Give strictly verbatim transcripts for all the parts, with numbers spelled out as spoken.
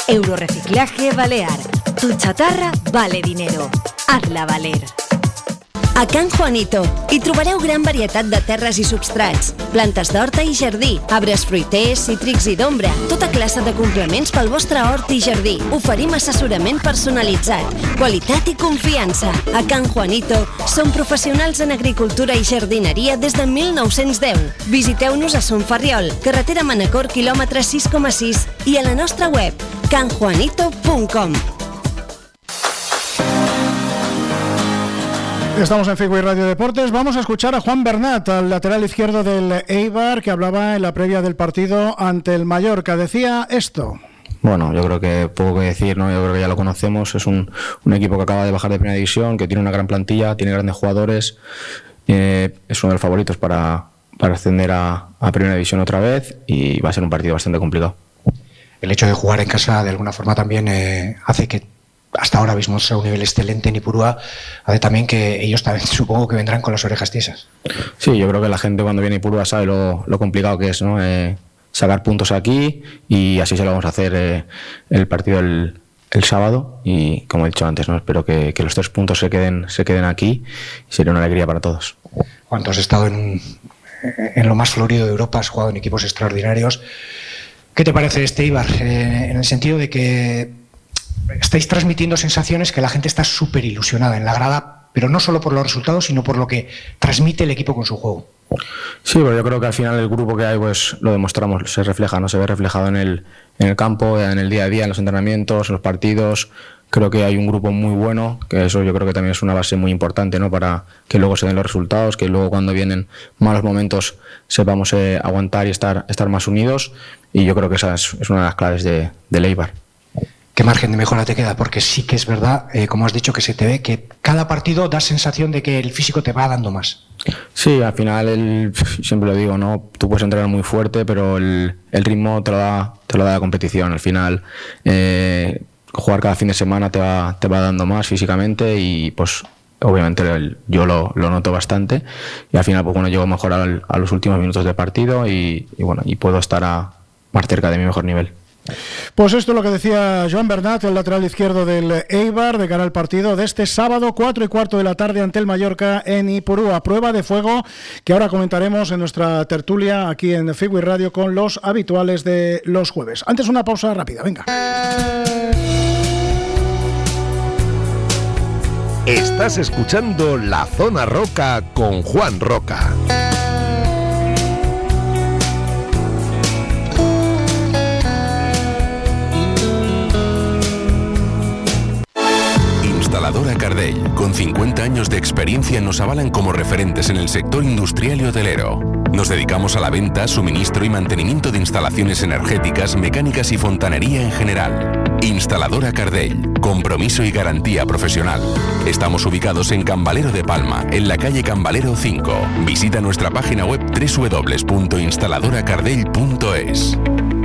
Euroreciclaje Balear. Tu chatarra vale dinero. Hazla valer. A Can Juanito hi trobareu gran varietat de terres i substrats, plantes d'horta i jardí, arbres fruiters, cítrics i d'ombra, tota classe de complements pel vostre hort i jardí. Oferim assessorament personalitzat, qualitat i confiança. A Can Juanito som professionals en agricultura i jardineria des de mil nou-cents deu. Visiteu-nos a Son Ferriol, carretera Manacor, quilòmetre sis coma sis, i a la nostra web can juanito punt com. Estamos en Figui Radio Deportes. Vamos a escuchar a Juan Bernat, al lateral izquierdo del Eibar, que hablaba en la previa del partido ante el Mallorca. Decía esto. Bueno, yo creo que poco que decir, ¿no? Yo creo que ya lo conocemos. Es un, un equipo que acaba de bajar de primera división, que tiene una gran plantilla, tiene grandes jugadores. Eh, es uno de los favoritos para, para ascender a, a primera división otra vez, y va a ser un partido bastante complicado. El hecho de jugar en casa de alguna forma también eh, hace que hasta ahora mismo sea un nivel excelente en Ipurúa, hace también que ellos también supongo que vendrán con las orejas tiesas. Sí, yo creo que la gente cuando viene a Ipurúa sabe lo, lo complicado que es, ¿no? Eh, sacar puntos aquí, y así se lo vamos a hacer eh, el partido el, el sábado, y como he dicho antes, ¿no? Espero que, que los tres puntos se queden, se queden aquí, y sería una alegría para todos. Cuando has estado en, en lo más florido de Europa, has jugado en equipos extraordinarios. ¿Qué te parece este Eibar? Eh, en el sentido de que estáis transmitiendo sensaciones que la gente está súper ilusionada en la grada, pero no solo por los resultados, sino por lo que transmite el equipo con su juego. Sí, pero yo creo que al final el grupo que hay, pues lo demostramos, se refleja, ¿no? Se ve reflejado en el, en el campo, en el día a día, en los entrenamientos, en los partidos. Creo que hay un grupo muy bueno, que eso yo creo que también es una base muy importante, ¿no? Para que luego se den los resultados, que luego cuando vienen malos momentos sepamos eh, aguantar y estar, estar más unidos, y yo creo que esa es, es una de las claves de, de Eibar. ¿Qué margen de mejora te queda? Porque sí que es verdad, eh, como has dicho, que se te ve que cada partido da sensación de que el físico te va dando más. Sí, al final, el, siempre lo digo, ¿no? Tú puedes entrenar muy fuerte, pero el, el ritmo te lo da, te lo da la competición. Al final, eh, jugar cada fin de semana te va, te va dando más físicamente, y pues obviamente el, yo lo, lo noto bastante, y al final pues bueno, llego mejor al, a los últimos minutos de partido, y, y bueno, y puedo estar a, más cerca de mi mejor nivel. Pues esto es lo que decía Joan Bernat, el lateral izquierdo del Eibar, de cara al partido de este sábado, cuatro y cuarto de la tarde, ante el Mallorca en Ipurúa. Prueba de fuego que ahora comentaremos en nuestra tertulia aquí en Figui Radio con los habituales de los jueves. Antes una pausa rápida, venga. Estás escuchando La Zona Roca con Juan Roca. Instaladora Cardell, con cincuenta años de experiencia, nos avalan como referentes en el sector industrial y hotelero. Nos dedicamos a la venta, suministro y mantenimiento de instalaciones energéticas, mecánicas y fontanería en general. Instaladora Cardell, compromiso y garantía profesional. Estamos ubicados en Can Valero de Palma, en la calle Can Valero cinco. Visita nuestra página web doble u doble u doble u punto instaladora cardell punto es.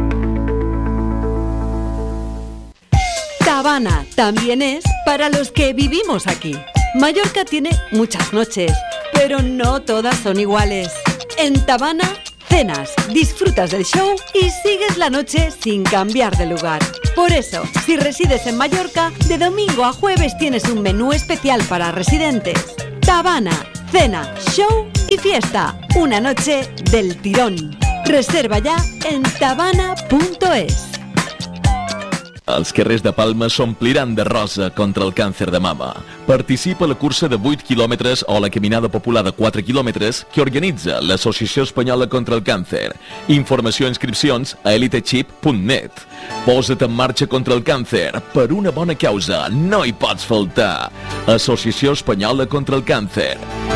Tabana también es para los que vivimos aquí. Mallorca tiene muchas noches, pero no todas son iguales. En Tabana, cenas, disfrutas del show y sigues la noche sin cambiar de lugar. Por eso, si resides en Mallorca, de domingo a jueves tienes un menú especial para residentes. Tabana, cena, show y fiesta. Una noche del tirón. Reserva ya en tabana punto es. Els carrers de Palma s'ompliran de rosa contra el càncer de mama. Participa a la cursa de vuit quilòmetres o la caminada popular de quatre quilòmetres que organitza l'Associació Espanyola contra el Càncer. Informació i inscripcions a elitechip punt net. Posa't en marxa contra el càncer. Per una bona causa, no hi pots faltar. Associació Espanyola contra el Càncer.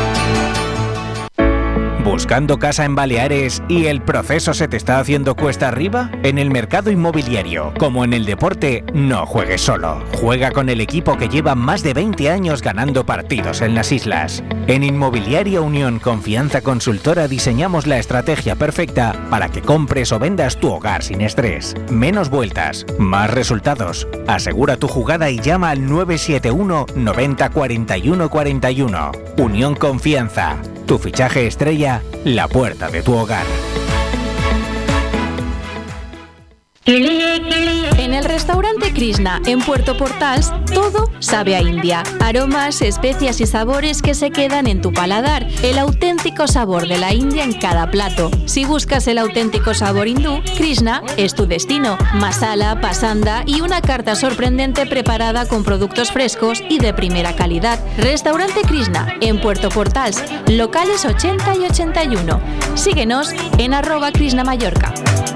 ¿Buscando casa en Baleares y el proceso se te está haciendo cuesta arriba? En el mercado inmobiliario, como en el deporte, no juegues solo. Juega con el equipo que lleva más de veinte años ganando partidos en las islas. En Inmobiliaria Unión Confianza Consultora diseñamos la estrategia perfecta para que compres o vendas tu hogar sin estrés. Menos vueltas, más resultados. Asegura tu jugada y llama al nueve siete uno noventa cuarenta y uno cuarenta y uno. Unión Confianza. Tu fichaje estrella, la puerta de tu hogar. En el restaurante Krishna, en Puerto Portals, todo sabe a India. Aromas, especias y sabores que se quedan en tu paladar. El auténtico sabor de la India en cada plato. Si buscas el auténtico sabor hindú, Krishna es tu destino. Masala, pasanda y una carta sorprendente preparada con productos frescos y de primera calidad. Restaurante Krishna, en Puerto Portals, locales ochenta y ochenta y uno. Síguenos en arroba Krishna Mallorca.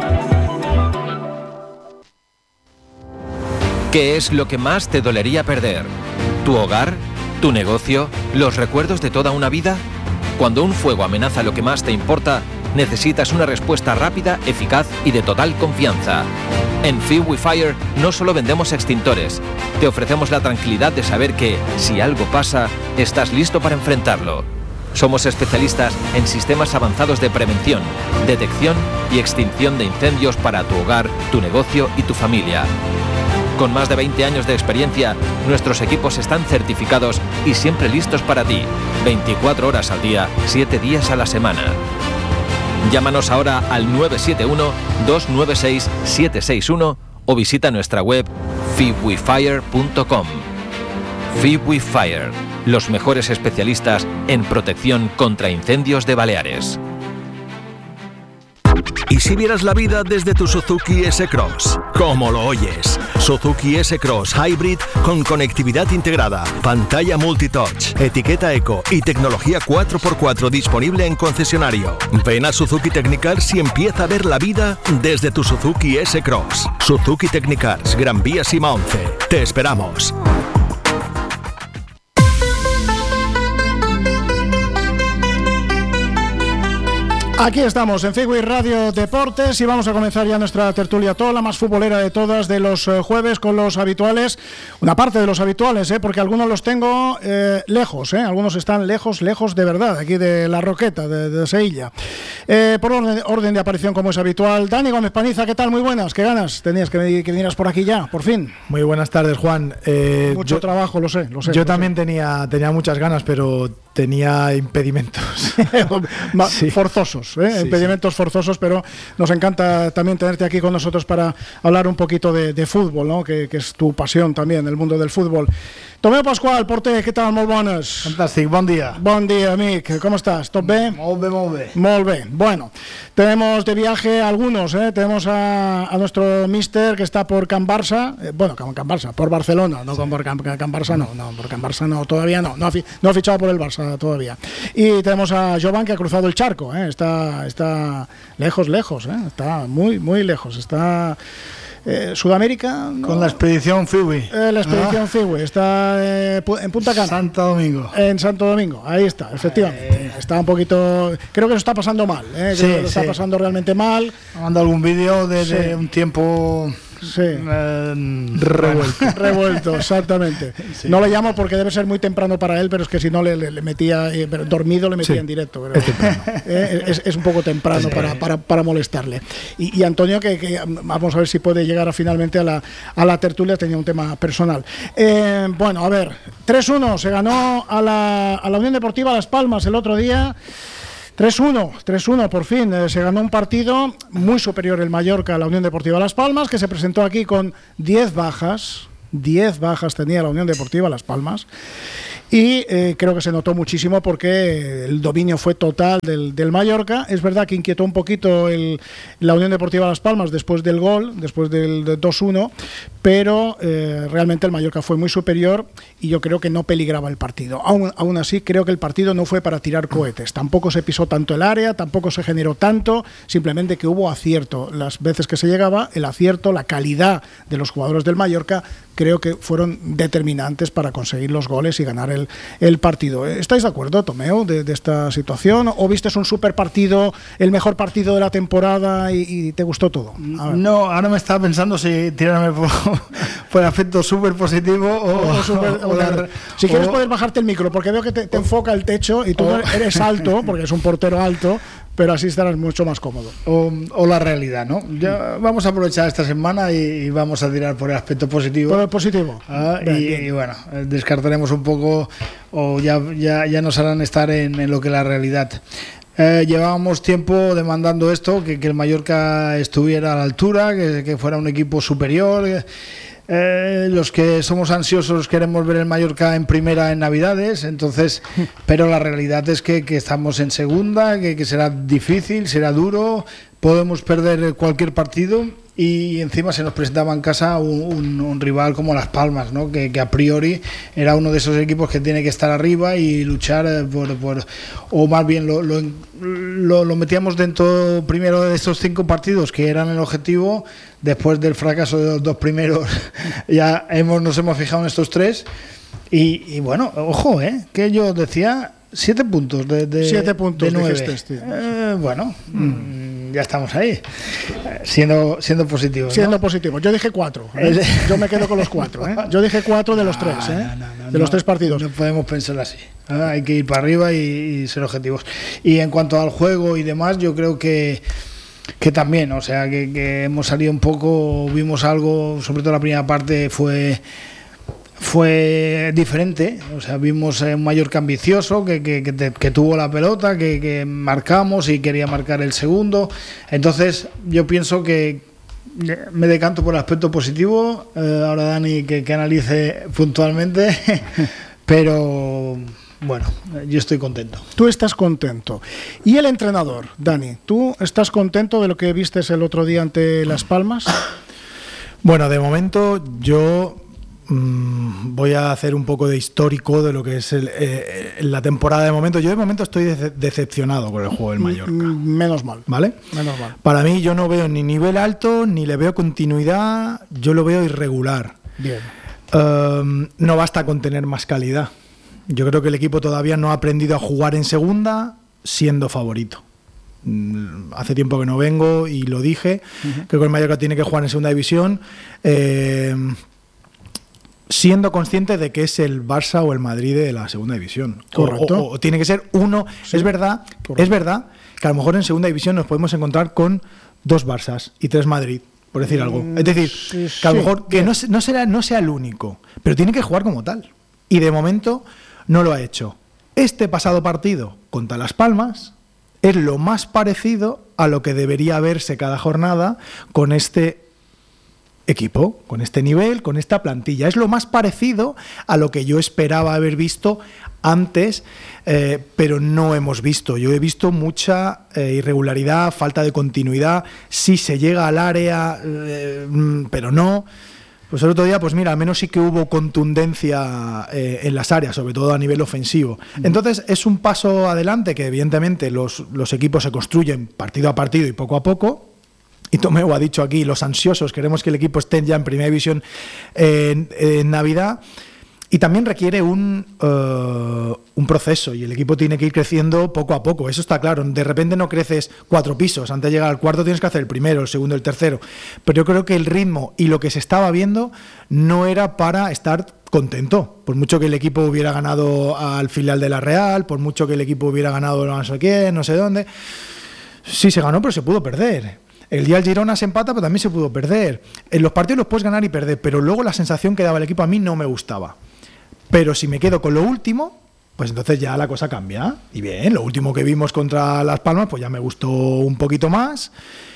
¿Qué es lo que más te dolería perder? ¿Tu hogar? ¿Tu negocio? ¿Los recuerdos de toda una vida? Cuando un fuego amenaza lo que más te importa, necesitas una respuesta rápida, eficaz y de total confianza. En Fee Fire no solo vendemos extintores, te ofrecemos la tranquilidad de saber que, si algo pasa, estás listo para enfrentarlo. Somos especialistas en sistemas avanzados de prevención, detección y extinción de incendios para tu hogar, tu negocio y tu familia. Con más de veinte años de experiencia, nuestros equipos están certificados y siempre listos para ti, veinticuatro horas al día, siete días a la semana. Llámanos ahora al nueve siete uno, dos nueve seis, siete seis uno o visita nuestra web feewifire punto com. Fee-We-Fire, los mejores especialistas en protección contra incendios de Baleares. ¿Y si vieras la vida desde tu Suzuki S-Cross? ¿Cómo lo oyes? Suzuki S-Cross Hybrid con conectividad integrada, pantalla multitouch, etiqueta eco y tecnología cuatro por cuatro disponible en concesionario. Ven a Suzuki Technicars y empieza a ver la vida desde tu Suzuki S-Cross. Suzuki Technicars, Gran Vía Sima once. Te esperamos. Aquí estamos en Fee Radio Deportes y vamos a comenzar ya nuestra tertulia toda la más futbolera de todas de los eh, jueves con los habituales, una parte de los habituales, eh, porque algunos los tengo eh, lejos, eh, algunos están lejos, lejos de verdad, aquí de La Roqueta, de, de Sevilla. Eh, por orden, orden de aparición como es habitual, Dani Gómez Paniza, ¿qué tal? Muy buenas, ¿qué ganas? Tenías que, que vinieras por aquí ya, por fin. Muy buenas tardes, Juan. Eh, Mucho yo, trabajo, lo sé, lo sé. Yo lo también sé. tenía, tenía muchas ganas, pero tenía impedimentos. Sí. Forzosos. ¿eh? Sí, impedimentos sí. forzosos, pero nos encanta también tenerte aquí con nosotros para hablar un poquito de, de fútbol, ¿no? que, que es tu pasión también, el mundo del fútbol. Tomeu Pasqual, porter, què tal? Molt bones. Fantàstic, bon dia. Bon dia, amic. ¿Cómo estás? ¿Tot bé? Molt bé, molt bé. Molt bé. Bueno, tenemos de viaje algunos, ¿eh? Tenemos a, a nuestro mister que está por Can Barça, eh, bueno, Can, Can Barça, por Barcelona, no por Can, Can Barça, no, no, por Can Barça no, todavía no, no ha, fi, no ha fichado por el Barça todavía. Y tenemos a Jovan que ha cruzado el charco, ¿eh? Está, está lejos, lejos, ¿eh? Está muy, muy lejos, está... Eh, Sudamérica, ¿no? Con la expedición Fiwi. Eh, la expedición ah. Fiwi está eh, en Punta Cana. Santo Domingo. En Santo Domingo, ahí está, efectivamente. Eh. Está un poquito. Creo que lo está pasando mal. ¿eh? Sí, creo que lo sí. está pasando realmente mal. Ha mandado algún vídeo desde sí. un tiempo. Sí. Eh, revuelto. Revuelto, exactamente. Sí. No le llamo porque debe ser muy temprano para él, pero es que si no le, le, le metía, eh, dormido le metía sí. en directo. Pero, es, eh, es, es un poco temprano sí. para, para, para molestarle. Y, y Antonio, que, que vamos a ver si puede llegar a, finalmente a la, a la tertulia, tenía un tema personal. Eh, bueno, a ver, tres uno se ganó a la, a la Unión Deportiva Las Palmas el otro día. tres uno, tres uno por fin, eh, se ganó un partido muy superior el Mallorca a la Unión Deportiva Las Palmas, que se presentó aquí con diez bajas, diez bajas tenía la Unión Deportiva Las Palmas, y eh, creo que se notó muchísimo porque el dominio fue total del, del Mallorca. Es verdad que inquietó un poquito el, la Unión Deportiva Las Palmas después del gol, después del, del dos uno, pero eh, realmente el Mallorca fue muy superior y yo creo que no peligraba el partido. Aún, aún así, creo que el partido no fue para tirar cohetes. Tampoco se pisó tanto el área, tampoco se generó tanto, simplemente que hubo acierto. Las veces que se llegaba, el acierto, la calidad de los jugadores del Mallorca, creo que fueron determinantes para conseguir los goles y ganar el, el partido. ¿Estáis de acuerdo, Tomeu, de, de esta situación? ¿O viste un super partido, el mejor partido de la temporada y, y te gustó todo? No, ahora me estaba pensando si tirarme por, por aspecto súper positivo o, o, super, o, o la, si o, quieres puedes bajarte el micro, porque veo que te, te enfoca el techo y tú o, eres alto, porque es un portero alto, pero así estarás mucho más cómodo. O, o la realidad, ¿no? Ya vamos a aprovechar esta semana y, y vamos a tirar por el aspecto positivo. Por el positivo. Ah, bien, y, bien. y bueno, descartaremos un poco o ya, ya, ya nos harán estar en, en lo que es la realidad. Eh, llevábamos tiempo demandando esto, que, que el Mallorca estuviera a la altura, que, que fuera un equipo superior. Que, eh, los que somos ansiosos queremos ver el Mallorca en primera en Navidades, entonces, pero la realidad es que, que estamos en segunda, que, que será difícil, será duro, podemos perder cualquier partido. Y encima se nos presentaba en casa un, un, un rival como Las Palmas, ¿no? que, que a priori era uno de esos equipos que tiene que estar arriba y luchar por, por o más bien lo, lo, lo, lo metíamos dentro primero de estos cinco partidos que eran el objetivo. Después del fracaso de los dos primeros ya hemos, nos hemos fijado en estos tres y, y bueno, ojo, ¿eh? que yo decía siete puntos de, de, siete puntos de nueve. Dijiste, eh, bueno, mm. ya estamos ahí, siendo, siendo positivos. Siendo ¿no? positivos. Yo dije cuatro. ¿eh? Yo me quedo con los cuatro. ¿eh? Yo dije cuatro de los tres. ¿eh? No, no, no, de los no, tres partidos. No podemos pensar así. ¿eh? Hay que ir para arriba y, y ser objetivos. Y en cuanto al juego y demás, yo creo que que también, o sea, que, que hemos salido un poco, vimos algo, sobre todo la primera parte fue fue diferente, o sea, vimos un Mallorca ambicioso que, que, que, te, que tuvo la pelota, que, que marcamos y quería marcar el segundo. Entonces yo pienso que me decanto por el aspecto positivo, eh, ahora Dani que, que analice puntualmente, pero bueno, yo estoy contento. Tú estás contento. ¿Y el entrenador, Dani? ¿Tú estás contento de lo que vistes el otro día ante Las Palmas? Bueno, de momento yo mmm, voy a hacer un poco de histórico de lo que es el, eh, la temporada de momento. Yo de momento estoy de- decepcionado con el juego del Mallorca. Menos mal. ¿Vale? Menos mal. Para mí yo no veo ni nivel alto, ni le veo continuidad, yo lo veo irregular. Bien. Um, no basta con tener más calidad. Yo creo que el equipo todavía no ha aprendido a jugar en segunda siendo favorito. Mm, Hace tiempo que no vengo y lo dije. Uh-huh. Creo que el Mallorca tiene que jugar en segunda división eh, siendo consciente de que es el Barça o el Madrid de la segunda división. Correcto. O, o, o tiene que ser uno. Sí. Es verdad, Correcto. es verdad que a lo mejor en segunda división nos podemos encontrar con dos Barças y tres Madrid, por decir algo. Es decir, sí, que a lo sí, mejor que no, no, será, no sea el único, pero tiene que jugar como tal. Y de momento no lo ha hecho. Este pasado partido contra Las Palmas es lo más parecido a lo que debería verse cada jornada con este equipo, con este nivel, con esta plantilla. Es lo más parecido a lo que yo esperaba haber visto antes, eh, pero no hemos visto. Yo he visto mucha eh, irregularidad, falta de continuidad. Sí se llega al área, eh, pero no. Pues el otro día, pues mira, al menos sí que hubo contundencia eh, en las áreas, sobre todo a nivel ofensivo. Entonces es un paso adelante que evidentemente los, los equipos se construyen partido a partido y poco a poco. Y Tomeu ha dicho aquí, los ansiosos queremos que el equipo esté ya en primera división en, en Navidad. Y también requiere un, uh, un proceso y el equipo tiene que ir creciendo poco a poco, eso está claro. De repente no creces cuatro pisos, antes de llegar al cuarto tienes que hacer el primero, el segundo, el tercero. Pero yo creo que el ritmo y lo que se estaba viendo no era para estar contento. Por mucho que el equipo hubiera ganado al filial de la Real, por mucho que el equipo hubiera ganado no sé quién, no sé dónde. Sí se ganó, pero se pudo perder. El día del Girona se empata, pero también se pudo perder. En los partidos los puedes ganar y perder, pero luego la sensación que daba el equipo a mí no me gustaba. Pero si me quedo con lo último, pues entonces ya la cosa cambia. Y bien, lo último que vimos contra Las Palmas, pues ya me gustó un poquito más.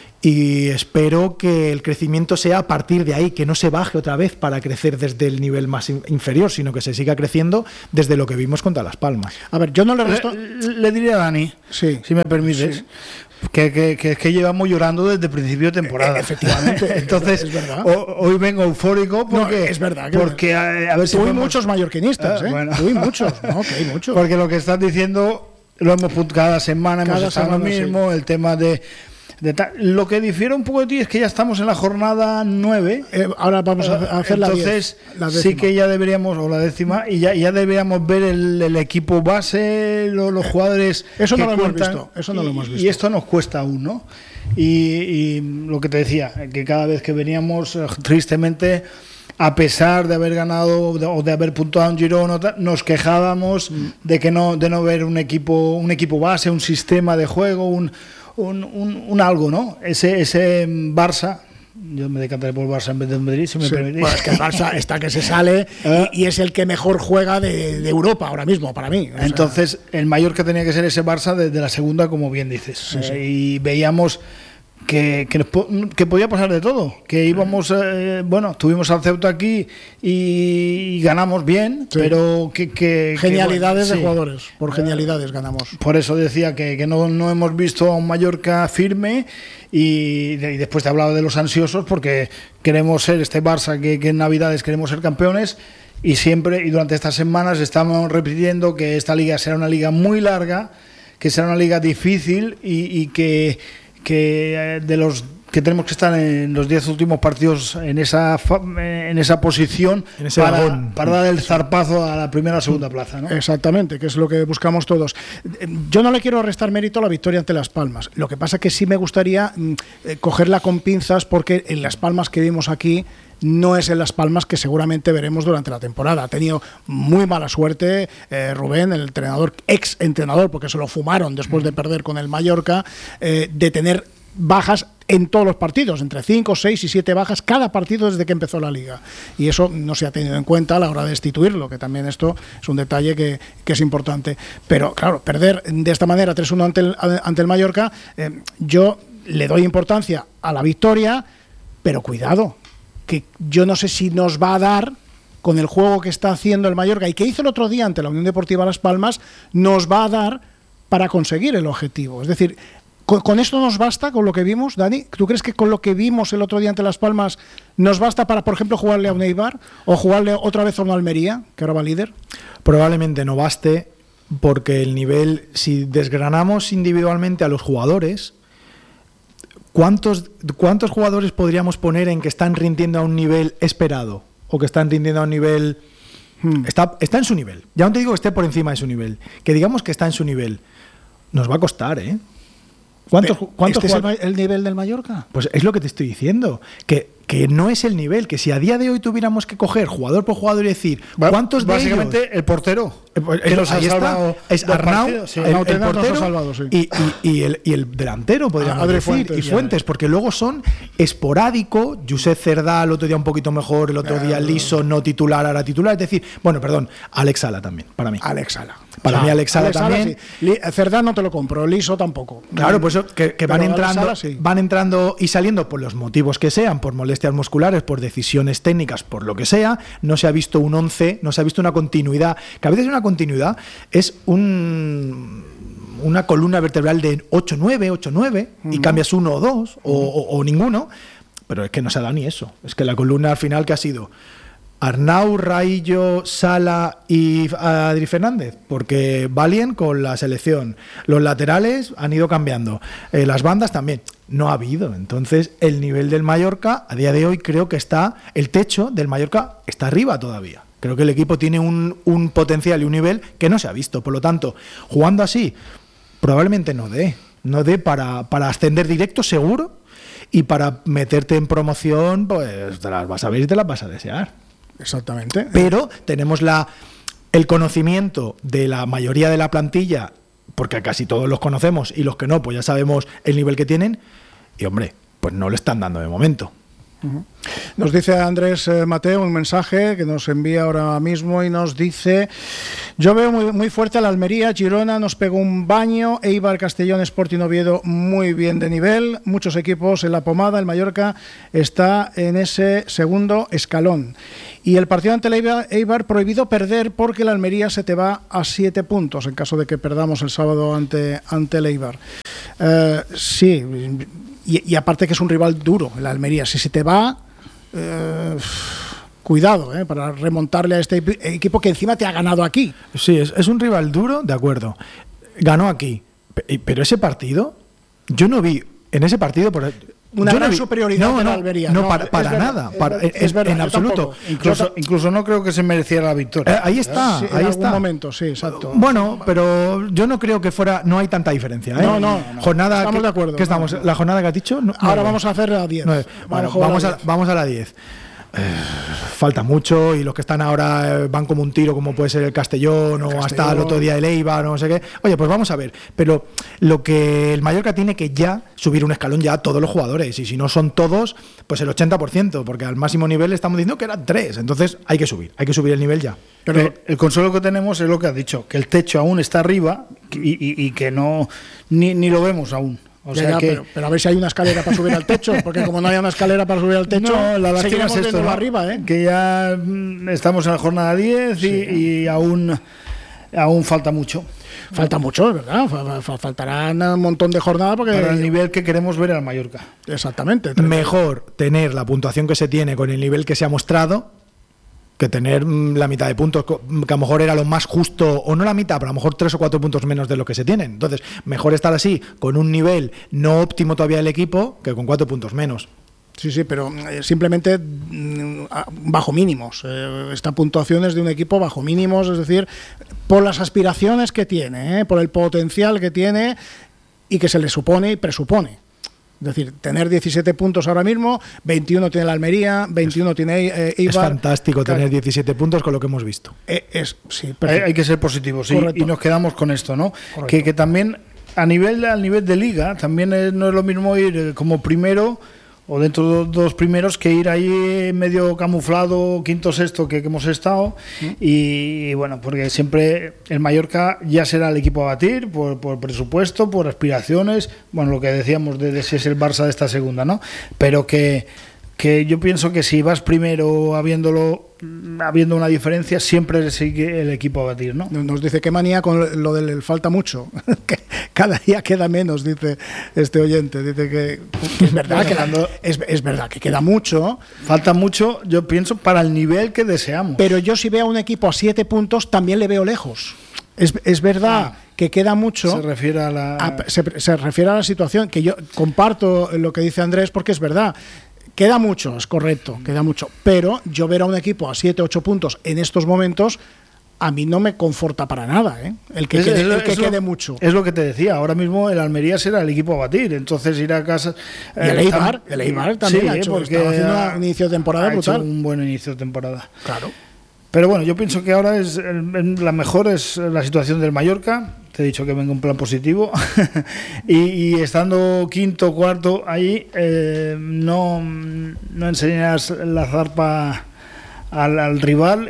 Y espero que el crecimiento sea a partir de ahí, que no se baje otra vez para crecer desde el nivel más inferior, sino que se siga creciendo desde lo que vimos contra Las Palmas. A ver, yo no le resto... Le, le diría a Dani, sí. si me permites, sí. Que, que, que, que llevamos llorando desde el principio de temporada. Eh, efectivamente. Entonces, es verdad. O, hoy vengo eufórico porque, no, es verdad, que porque a, a ver si hay podemos... muchos mallorquinistas, ¿eh? Bueno. Hay muchos, ¿no? Que hay muchos. Porque lo que estás diciendo lo hemos cada semana, cada hemos estado lo mismo, sí. El tema de... De lo que difiere un poco de ti es que ya estamos en la jornada nueve. Eh, ahora vamos a hacer la Entonces, diez, la sí que ya deberíamos, o la décima, y ya, ya deberíamos ver el, el equipo base, lo, los jugadores. Eso no lo hemos cuentan, visto. Eso no y, lo hemos visto. Y esto nos cuesta aún, ¿no? Y, y lo que te decía, que cada vez que veníamos, tristemente, a pesar de haber ganado o de, de haber puntuado en Girona, nos quejábamos mm. de que no, de no ver un equipo, un equipo base, un sistema de juego, un Un, un, un algo, ¿no? Ese, ese Barça Yo me decantaré por el Barça en vez del Madrid, si me Sí, permitís. bueno, es que el Barça está que se sale y, y es el que mejor juega de, de Europa ahora mismo, para mí. O sea, Entonces, el Mallorca tenía que ser ese Barça desde la segunda, como bien dices. Sí, sí. Eh, y veíamos que, que, nos po- que podía pasar de todo. Que íbamos, eh, bueno, tuvimos al Ceuta aquí y, y ganamos bien, Sí. pero que. que genialidades que, bueno, de sí. jugadores, por genialidades ganamos. Por eso decía que, que no, no hemos visto a un Mallorca firme y, de- y después te hablaba de los ansiosos porque queremos ser este Barça que, que en Navidades queremos ser campeones y siempre y durante estas semanas estamos repitiendo que esta liga será una liga muy larga, que será una liga difícil y, y que, que eh, de los que tenemos que estar en los diez últimos partidos en esa fa- en esa posición En ese para, vagón. para dar el zarpazo a la primera o segunda plaza, ¿no? Exactamente, que es lo que buscamos todos. Yo no le quiero restar mérito a la victoria ante Las Palmas. Lo que pasa es que sí me gustaría mm, eh, cogerla con pinzas porque en Las Palmas que vimos aquí no es en Las Palmas que seguramente veremos durante la temporada. Ha tenido muy mala suerte eh, Rubén, el entrenador, ex entrenador, porque se lo fumaron después de perder con el Mallorca, eh, de tener bajas en todos los partidos, entre cinco, seis y siete bajas cada partido desde que empezó la liga. Y eso no se ha tenido en cuenta a la hora de destituirlo, que también esto es un detalle que, que es importante. Pero claro, perder de esta manera tres uno ante el, ante el Mallorca, eh, yo le doy importancia a la victoria, pero cuidado, que yo no sé si nos va a dar con el juego que está haciendo el Mallorca y que hizo el otro día ante la Unión Deportiva Las Palmas, nos va a dar para conseguir el objetivo. Es decir, ¿Con, ¿con esto nos basta, con lo que vimos, Dani? ¿Tú crees que con lo que vimos el otro día ante Las Palmas nos basta para, por ejemplo, jugarle a un Eibar o jugarle otra vez a un Almería, que ahora va líder? Probablemente no baste, porque el nivel, si desgranamos individualmente a los jugadores, ¿cuántos, cuántos jugadores podríamos poner en que están rindiendo a un nivel esperado? O que están rindiendo a un nivel... Hmm. Está, está en su nivel. Ya no te digo que esté por encima de su nivel. Que digamos que está en su nivel. Nos va a costar, ¿eh? ¿Cuántos, cuántos ¿Este es el, el nivel del Mallorca? Pues es lo que te estoy diciendo, que, que no es el nivel, que si a día de hoy tuviéramos que coger jugador por jugador y decir cuántos de básicamente ellos, el portero eh, que nos ha ahí salvado está, es Arnau, sí. el, el portero nos ha salvado, sí. y, y, y, el, y el delantero, podríamos Adri decir, Fuentes, y ya, Fuentes, ya. porque luego son esporádico. Josep Cerdá el otro día un poquito mejor, el otro día liso, no titular, ahora titular, es decir, bueno, perdón, Alex Sala también, para mí. Alex Sala. Para O sea, mí Alex Sala Alex Sala, también. sí. Li- Cerdá no te lo compro, Liso tampoco. Claro, pues eso, que, que van Pero Alex entrando, Sala, sí. van entrando y saliendo por los motivos que sean, por molestias musculares, por decisiones técnicas, por lo que sea. No se ha visto un once, no se ha visto una continuidad. Que a veces una continuidad es un una columna vertebral de ocho nueve, ocho nueve, uh-huh. y cambias uno o dos, uh-huh. o, o, o ninguno, pero es que no se ha dado ni eso. Es que la columna al final, ¿qué ha sido? Arnau, Raillo, Sala y Adri Fernández, porque Valien con la selección, los laterales han ido cambiando, eh, las bandas también, no ha habido. Entonces el nivel del Mallorca a día de hoy creo que está, el techo del Mallorca está arriba todavía. Creo que el equipo tiene un, un potencial y un nivel que no se ha visto, por lo tanto, jugando así, probablemente no dé, no dé para, para ascender directo seguro, y para meterte en promoción, pues te las vas a ver y te las vas a desear. Exactamente. Pero tenemos la el conocimiento de la mayoría de la plantilla, porque casi todos los conocemos, y los que no, pues ya sabemos el nivel que tienen, y hombre, pues no lo están dando de momento. Uh-huh. Nos dice Andrés eh, Mateo un mensaje que nos envía ahora mismo y nos dice: yo veo muy, muy fuerte a la Almería, Girona nos pegó un baño, Eibar, Castellón, Sporting Oviedo muy bien de nivel, muchos equipos en la pomada, el Mallorca está en ese segundo escalón. Y el partido ante el Eibar, Eibar prohibido perder porque la Almería se te va a siete puntos en caso de que perdamos el sábado ante, ante el Eibar. Eh, sí, y, y aparte que es un rival duro, la Almería. Si se te va, eh, cuidado, eh, para remontarle a este equipo que encima te ha ganado aquí. Sí, es, es un rival duro, de acuerdo. Ganó aquí. Pero ese partido, yo no vi en ese partido... Por, una yo gran no vi, superioridad no, de la no, Almería. No, no para, para verdad, nada. Es, para, es, es verdad, en absoluto. Incluso, incluso no creo que se mereciera la victoria. Eh, ahí está, sí, ahí en está. algún momento, sí, exacto. Bueno, pero yo no creo que fuera... No hay tanta diferencia, ¿eh? No, no, no. Jornada, Estamos ¿qué, de acuerdo. ¿qué estamos? No, no. ¿La jornada que has dicho? No, Ahora no, vamos a hacer a diez. No, bueno, vamos a, vamos a la diez. Eh, falta mucho, y los que están ahora van como un tiro, como puede ser el Castellón, o Castellón. hasta el otro día el Eibar, no sé qué. Oye, pues vamos a ver, pero lo que el Mallorca tiene que ya subir un escalón ya a todos los jugadores, y si no son todos, pues el ochenta por ciento, porque al máximo nivel estamos diciendo que eran tres, entonces hay que subir, hay que subir el nivel ya. Pero el, el consuelo que tenemos es lo que has dicho, que el techo aún está arriba y, y, y que no ni, ni lo vemos aún. O Ya, sea ya, que pero, pero a ver si hay una escalera para subir al techo, porque como no haya una escalera para subir al techo, no, la lástima es esto, ¿no? arriba, ¿eh? Que ya mm, estamos en la jornada diez y, sí. y aún, aún falta mucho. Falta mucho, es verdad. Faltarán un montón de jornadas porque para el nivel que queremos ver al Mallorca. Exactamente. Mejor tener la puntuación que se tiene con el nivel que se ha mostrado que tener la mitad de puntos, que a lo mejor era lo más justo, o no la mitad, pero a lo mejor tres o cuatro puntos menos de lo que se tienen. Entonces, mejor estar así, con un nivel no óptimo todavía del equipo, que con cuatro puntos menos. Sí, sí, pero eh, simplemente mm, bajo mínimos. Eh, esta puntuación es de un equipo bajo mínimos, es decir, por las aspiraciones que tiene, eh, por el potencial que tiene y que se le supone y presupone. Es decir, tener diecisiete puntos ahora mismo, veintiuno tiene la Almería, veintiuno tiene eh, Eibar. Es fantástico claro. tener diecisiete puntos con lo que hemos visto. Eh, es, sí, hay, hay que ser positivos, sí, y nos quedamos con esto, ¿no? Que, que también a nivel, a nivel de liga, también es, no es lo mismo ir como primero o dentro de los dos primeros que ir ahí medio camuflado, quinto, sexto, que, que hemos estado. ¿Mm? Y, y bueno, porque siempre el Mallorca ya será el equipo a batir por, por presupuesto, por aspiraciones, bueno, lo que decíamos de, de si es el Barça de esta segunda, ¿no? Pero que, que yo pienso que si vas primero habiéndolo, habiendo una diferencia, siempre sigue el equipo a batir, ¿no? Nos dice que manía con lo del falta mucho, que cada día queda menos, dice este oyente, dice que, que es verdad que la, es, es verdad que queda mucho, falta mucho, yo pienso, para el nivel que deseamos. Pero yo si veo a un equipo a siete puntos también le veo lejos. Es, es verdad ah, que queda mucho. Se refiere a la a, se, se refiere a la situación que yo comparto lo que dice Andrés porque es verdad. Queda mucho, es correcto, queda mucho. Pero yo ver a un equipo a siete, ocho puntos en estos momentos, a mí no me conforta para nada, ¿eh? El que, es, quede, el que quede lo, mucho. Es lo que te decía, ahora mismo el Almería será el equipo a batir, entonces ir a casa... Y el Eibar, el Eibar también sí, ha hecho, porque estaba haciendo un inicio de temporada ha brutal. Hecho un buen inicio de temporada. Claro. Pero bueno, yo pienso que ahora es la mejor es la situación del Mallorca. Te he dicho que venga un plan positivo. y, y estando quinto, cuarto ahí, eh, no, no enseñas la zarpa al, al rival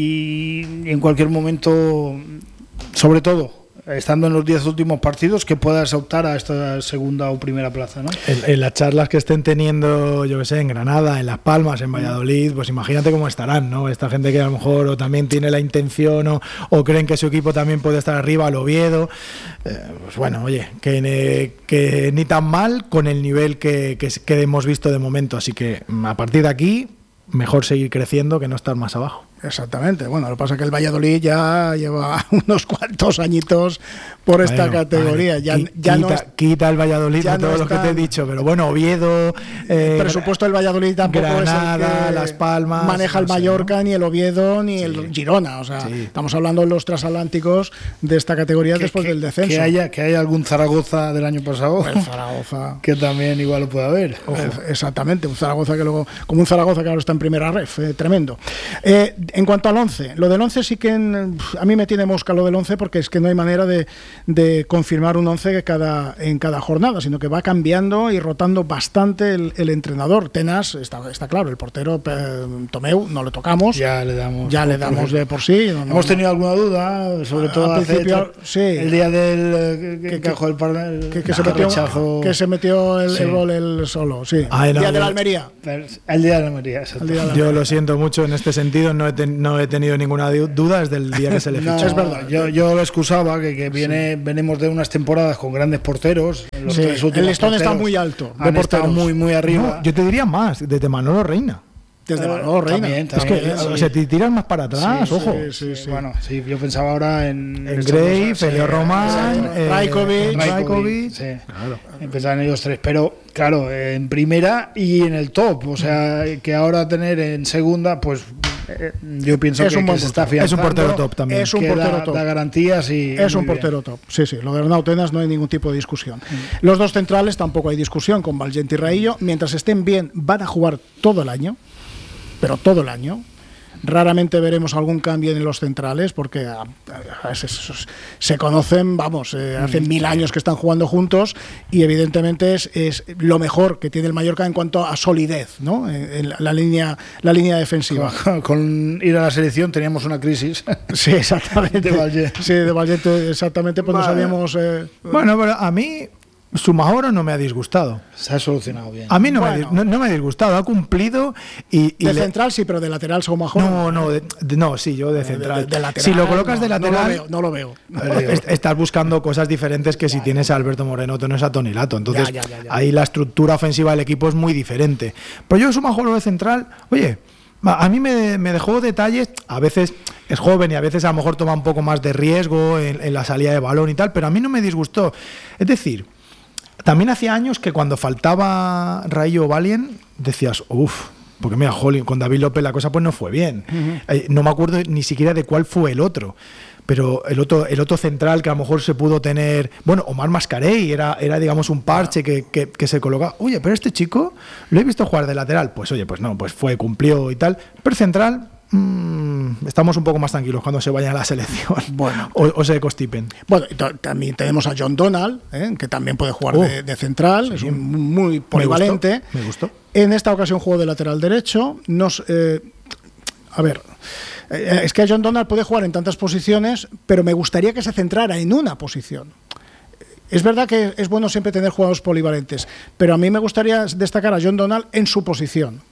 y, y en cualquier momento, sobre todo, estando en los diez últimos partidos, que puedas optar a esta segunda o primera plaza, ¿no? En, en las charlas que estén teniendo, yo que sé, en Granada, en Las Palmas, en Valladolid, pues imagínate cómo estarán, ¿no? Esta gente que a lo mejor o también tiene la intención o, o creen que su equipo también puede estar arriba, al Oviedo. Eh, pues bueno, oye, que, que ni tan mal con el nivel que, que, que hemos visto de momento. Así que a partir de aquí, mejor seguir creciendo que no estar más abajo. Exactamente. Bueno, lo que pasa es que el Valladolid ya lleva unos cuantos añitos por esta bueno, categoría. Vale. Ya, Qu- ya quita, no es, quita el Valladolid ya de todo no lo que te he dicho, pero bueno, Oviedo, eh, el presupuesto del Valladolid tampoco Granada, es el que Las Palmas, maneja el no sé, Mallorca, ¿no? ni el Oviedo, ni sí. el Girona. O sea, sí. estamos hablando de los transatlánticos de esta categoría que, después que, del descenso. Que haya, que haya algún Zaragoza del año pasado. El Zaragoza. Que también igual lo puede haber. Ojo. Exactamente, un Zaragoza que luego, como un Zaragoza que ahora está en primera ref, eh, tremendo. Eh, en cuanto al once, lo del once sí que en, a mí me tiene mosca lo del once porque es que no hay manera de, de confirmar un once cada, en cada jornada, sino que va cambiando y rotando bastante el, el entrenador. Tenas, está, está claro, el portero eh, Tomeu no lo tocamos. Ya le damos. Ya le damos de por sí. No, no, Hemos no. tenido alguna duda, sobre Al todo principio, hace, sí. el día del que, que, que, el par, el, que, que, se metió, rechazo. que se metió el, sí. el gol el solo, sí. Ay, el no, día de la yo, Almería. El día de la Almería, exacto. El día de la Yo Almería. lo siento mucho en este sentido, no he, ten, no he tenido ninguna duda desde el día que se le fichó. No, es verdad. Yo, yo lo excusaba, que, que viene, sí. venimos de unas temporadas con grandes porteros. Los sí, tres el listón está muy alto. Han estado muy, muy arriba. No, yo te diría más, desde Manolo Reina. Desde Manolo Reina. También, también, es que sí. o sea, te tiras más para atrás, sí, ojo. Sí, sí, sí. Bueno, sí, yo pensaba ahora en... En Grey, Felio Román, eh, Rajkovic. Rajkovic, sí. Claro. Pensaba en ellos tres, pero claro, en primera y en el top. O sea, que ahora tener en segunda, pues... Yo pienso es que, un que se está afianzando. Es un portero top también. Es un portero da, top. Da garantías y es un portero bien. top. Sí, sí. Lo de Arnau Tenas no hay ningún tipo de discusión. Mm. Los dos centrales tampoco hay discusión con Valgent y Raillo. Mientras estén bien, van a jugar todo el año. Pero todo el año. Raramente veremos algún cambio en los centrales porque a, a, a, se, se conocen, vamos, eh, hace mil años que están jugando juntos y evidentemente es, es lo mejor que tiene el Mallorca en cuanto a solidez, ¿no? En, en la, la línea la línea defensiva. Con, con ir a la selección teníamos una crisis. Sí, exactamente. De Vallet. Sí, de Vallet, exactamente, pues vale. No sabíamos... Eh, bueno, pero a mí... Sumahoro no me ha disgustado. Se ha solucionado bien. A mí no, bueno. me, no, no me ha disgustado, ha cumplido y... y de le... central sí, pero de lateral Sumahoro. No, no, de, de, no, sí, yo de central. De, de lateral si lo colocas no, de lateral... No lo veo, no lo veo. Estás buscando cosas diferentes que ya, si tienes a Alberto Moreno, tienes a Toni Lato. Entonces, ya, ya, ya, ya. ahí la estructura ofensiva del equipo es muy diferente. Pero yo Sumahoro de central, oye... A mí me, me dejó detalles, a veces es joven y a veces a lo mejor toma un poco más de riesgo en, en la salida de balón y tal, pero a mí no me disgustó. Es decir, también hacía años que cuando faltaba Rayo Valien decías, uff, porque mira, Holly, con David López la cosa pues no fue bien. Uh-huh. Eh, no me acuerdo ni siquiera de cuál fue el otro. Pero el otro, el otro central que a lo mejor se pudo tener, bueno, Omar Mascarell era, era digamos un parche que, que, que se colocaba. Oye, pero este chico lo he visto jugar de lateral. Pues oye, pues no, pues fue, cumplió y tal. Pero central, mmm, estamos un poco más tranquilos cuando se vaya a la selección. Bueno. O, o se constipen. Bueno, también tenemos a John Donald, ¿eh? Que también puede jugar uh, de, de central, sí, es un, muy polivalente. Me gustó, me gustó. En esta ocasión jugó de lateral derecho. Nos, eh, a ver... Es que John Donald puede jugar en tantas posiciones, pero me gustaría que se centrara en una posición. Es verdad que es bueno siempre tener jugadores polivalentes, pero a mí me gustaría destacar a John Donald en su posición.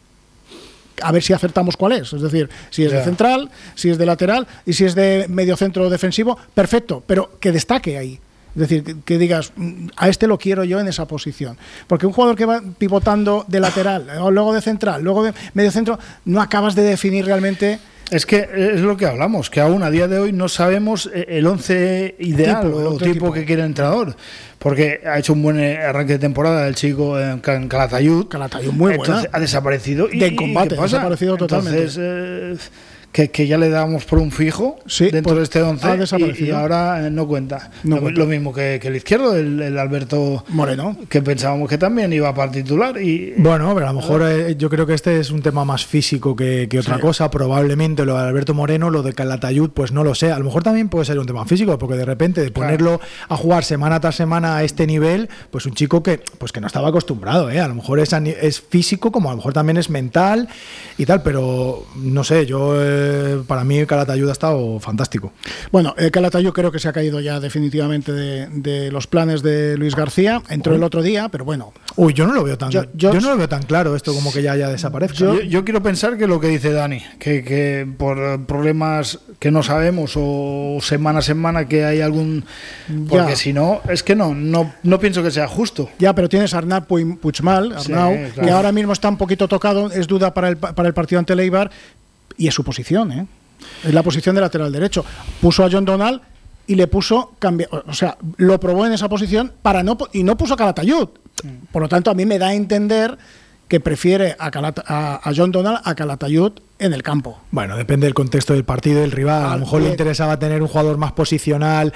A ver si acertamos cuál es. Es decir, si es yeah. de central, si es de lateral y si es de mediocentro defensivo, perfecto, pero que destaque ahí. Es decir, que, que digas, a este lo quiero yo en esa posición. Porque un jugador que va pivotando de lateral, luego de central, luego de mediocentro, no acabas de definir realmente... Es que es lo que hablamos, que aún a día de hoy no sabemos el once ideal tipo, o tipo equipo. que quiere el entrenador, porque ha hecho un buen arranque de temporada el chico en Calatayud. Calatayud muy buena. Entonces ha desaparecido. Y, de combate, ha desaparecido totalmente. Entonces, eh, que, que ya le dábamos por un fijo sí, dentro pues, de este once y, y ahora eh, no cuenta. No lo, cuenta. Lo mismo que, que el izquierdo, el, el Alberto Moreno, que pensábamos que también iba para titular. Y, bueno, pero a lo mejor eh, yo creo que este es un tema más físico que, que otra sí. cosa. Probablemente lo de Alberto Moreno, lo de Calatayud, pues no lo sé. A lo mejor también puede ser un tema físico, porque de repente de ponerlo claro. a jugar semana tras semana a este nivel, pues un chico que pues que no estaba acostumbrado, ¿eh? A lo mejor es, es físico, como a lo mejor también es mental y tal, pero no sé, yo... Eh, para mí Calatayud ha estado fantástico. Bueno, eh, Calatayud creo que se ha caído ya definitivamente de, de los planes de Luis García. Entró Uy. el otro día, pero bueno. Uy, yo no lo veo tan yo, yo, yo no lo veo tan claro esto como que ya, ya desaparezca. Yo, yo quiero pensar que lo que dice Dani, que, que por problemas que no sabemos o semana a semana que hay algún... Porque ya. si no, es que no, no, no pienso que sea justo. Ya, pero tienes a Arnau Puigmal, Arnau, sí, claro. que ahora mismo está un poquito tocado, es duda para el, para el partido ante el Eibar. Y es su posición, ¿eh? Es la posición de lateral derecho. Puso a John Donald y le puso, cambia, o sea, lo probó en esa posición para no y no puso a Calatayud. Por lo tanto, a mí me da a entender que prefiere a, Calata, a, a John Donald a Calatayud en el campo. Bueno, depende del contexto del partido del rival. A lo mejor le interesaba tener un jugador más posicional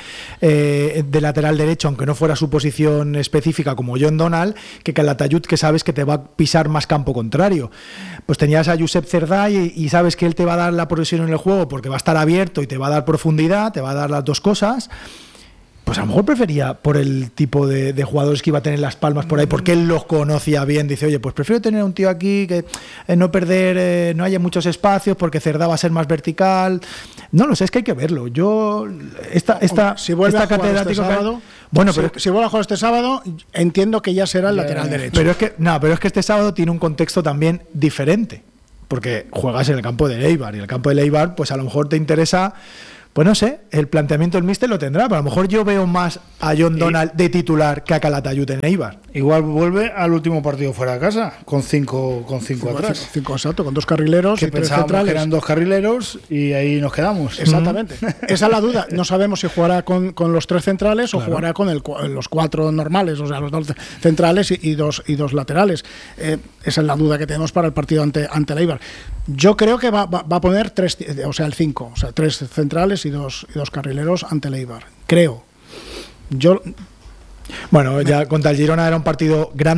eh, de lateral derecho, aunque no fuera su posición específica, como John Donald, que Calatayud, que sabes que te va a pisar más campo contrario. Pues tenías a Josep Cerdà y, y sabes que él te va a dar la progresión en el juego porque va a estar abierto y te va a dar profundidad, te va a dar las dos cosas. Pues a lo mejor prefería por el tipo de, de jugadores que iba a tener Las Palmas por ahí, porque él los conocía bien. Dice, oye, pues prefiero tener un tío aquí que eh, no perder, eh, no haya muchos espacios, porque Cerdà va a ser más vertical. No lo sé, es que hay que verlo. Yo, esta, esta, si vuelve esta a jugar este sábado, bueno, si, pero si vuelve a jugar este sábado, entiendo que ya será el yeah. lateral derecho. Pero es que, no, pero es que este sábado tiene un contexto también diferente, porque juegas en el campo de Eibar, y el campo de Eibar, pues a lo mejor te interesa. Pues no sé, el planteamiento del míster lo tendrá, pero a lo mejor yo veo más a John Donald de titular que a Calatayud en Eibar. Igual vuelve al último partido fuera de casa, con cinco, con cinco, cinco atrás. Cinco, cinco, exacto, con dos carrileros que y tres pensábamos centrales. que eran dos carrileros y ahí nos quedamos. Exactamente. Mm-hmm. Esa es la duda. No sabemos si jugará con, con los tres centrales claro. o jugará con el, los cuatro normales, o sea, los dos centrales y, y, dos, y dos laterales. Eh, esa es la duda que tenemos para el partido ante, ante el Eibar. Yo creo que va, va, va a poner tres, o sea, el cinco, o sea, tres centrales y dos, y dos carrileros ante el Eibar. Creo. Yo. Bueno, ya contra el Girona era un partido grande,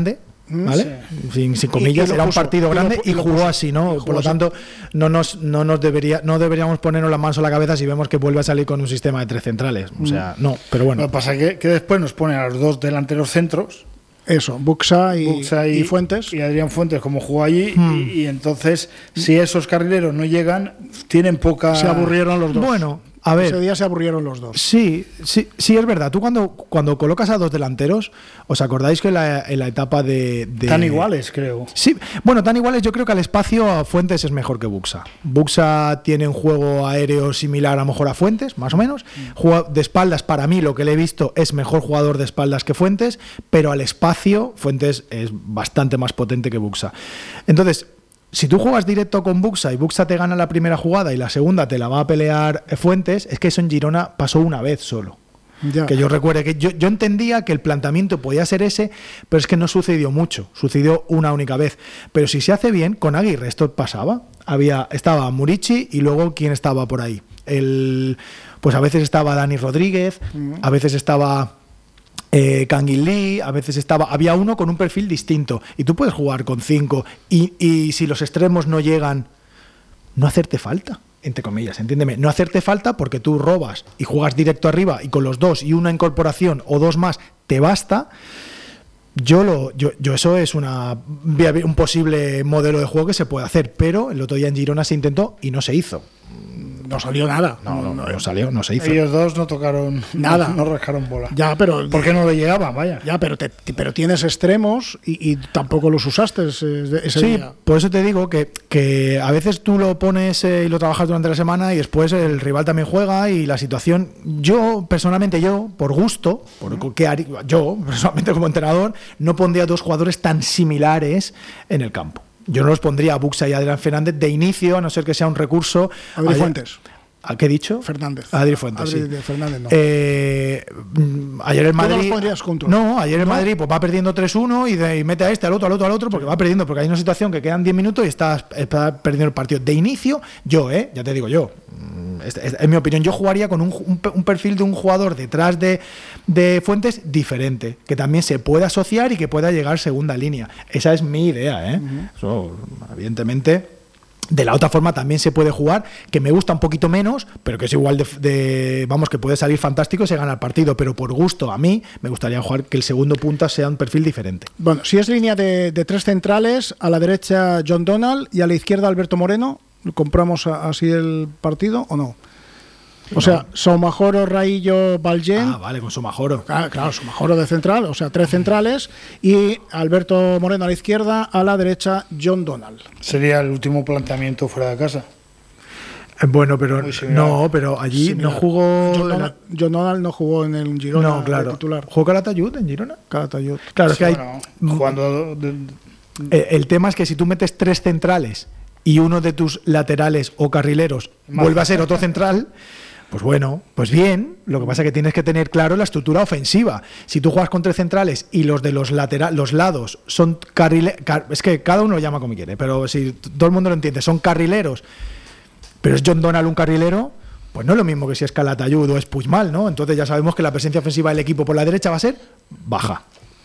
¿vale? Sí. Sin, sin comillas, y, y era un puso, partido grande y, lo, y, y jugó puso, así, ¿no? Jugó Por lo así. tanto, no nos, no nos debería, no deberíamos ponernos las manos a la cabeza si vemos que vuelve a salir con un sistema de tres centrales. O sea, no, pero bueno. Lo que pasa es que, que después nos ponen a los dos delanteros centros. Eso, Buxa y, Buxa y, y Fuentes. Y Adrián Fuentes, como jugó allí, Hmm. y, y entonces, si esos carrileros no llegan, tienen poca. Se aburrieron los dos. Bueno, a ver. Ese día se aburrieron los dos. Sí, sí, sí, es verdad. Tú cuando, cuando colocas a dos delanteros, ¿os acordáis que en la, en la etapa de, de. Tan iguales, creo. Sí, bueno, tan iguales. Yo creo que al espacio Fuentes es mejor que Buxa. Buxa tiene un juego aéreo similar a lo mejor a Fuentes, más o menos. Juega de espaldas, para mí, lo que le he visto, es mejor jugador de espaldas que Fuentes, pero al espacio, Fuentes es bastante más potente que Buxa. Entonces, si tú juegas directo con Buxa y Buxa te gana la primera jugada y la segunda te la va a pelear Fuentes, es que eso en Girona pasó una vez solo. Ya. Que yo recuerde que yo, yo entendía que el planteamiento podía ser ese, pero es que no sucedió mucho, sucedió una única vez. Pero si se hace bien, con Aguirre esto pasaba. Había, estaba Murici y luego ¿quién estaba por ahí? El, pues a veces estaba Dani Rodríguez, uh-huh. a veces estaba Eh, Kangin Lee, a veces estaba, había uno con un perfil distinto y tú puedes jugar con cinco y, y si los extremos no llegan, no hacerte falta, entre comillas, entiéndeme, no hacerte falta porque tú robas y juegas directo arriba y con los dos y una incorporación o dos más te basta. Yo lo, yo, yo eso es una un posible modelo de juego que se puede hacer, pero el otro día en Girona se intentó y no se hizo. No salió nada. No, no, no, no salió, no se hizo. Ellos dos no tocaron nada, no, no rascaron bola. Ya, pero ¿por qué no le llegaban? Vaya. Ya, pero te, pero tienes extremos y, y tampoco los usaste ese, ese sí, día. Por eso te digo que, que a veces tú lo pones eh, y lo trabajas durante la semana y después el rival también juega y la situación. Yo personalmente yo por gusto, por que haría, yo personalmente como entrenador no pondría dos jugadores tan similares en el campo. Yo no los pondría a Buxa y a Adrián Fernández de inicio, a no ser que sea un recurso. Adri Fuentes. ¿A qué he dicho? Fernández. Adri Fuentes, Adri sí. Fernández, no. Eh, ayer el Madrid. ¿Tú no los pondrías juntos? No, ayer el ¿No? Madrid pues va perdiendo tres uno y, de, y mete a este, al otro, al otro, al otro, porque va perdiendo, porque hay una situación que quedan diez minutos y estás, estás perdiendo el partido. De inicio, yo, ¿eh? Ya te digo yo. Es, es, en mi opinión, yo jugaría con un, un, un perfil de un jugador detrás de, de Fuentes diferente, que también se pueda asociar y que pueda llegar segunda línea. Esa es mi idea, ¿eh? Uh-huh. Eso, evidentemente. De la otra forma también se puede jugar, que me gusta un poquito menos, pero que es igual de, de vamos, que puede salir fantástico y se gana el partido, pero por gusto a mí me gustaría jugar que el segundo punta sea un perfil diferente. Bueno, si es línea de, de tres centrales, a la derecha John Donald y a la izquierda Alberto Moreno, ¿compramos a, así el partido o no? O no. sea, Somajoro, Raillo, Balgen. Ah, vale, con Somajoro. Claro, claro, Somajoro de central, o sea, tres centrales y Alberto Moreno a la izquierda, a la derecha John Donald. Sería el último planteamiento fuera de casa. Bueno, pero no, pero allí similar. no jugó. John Donald, John Donald no jugó en el Girona. No, claro. Titular. ¿Jugó Calatayud en Girona? Calatayud. Claro, sí, es que bueno, hay. Jugando de, el, el tema es que si tú metes tres centrales y uno de tus laterales o carrileros Más vuelve a ser otro central. Pues bueno, pues bien, lo que pasa es que tienes que tener claro la estructura ofensiva. Si tú juegas con tres centrales y los de los laterales, los lados son carrileros, car es que cada uno lo llama como quiere, pero si todo el mundo lo entiende, son carrileros, pero es John Donald un carrilero, pues no es lo mismo que si es Calatayud o es Puigmal, ¿no? Entonces ya sabemos que la presencia ofensiva del equipo por la derecha va a ser baja.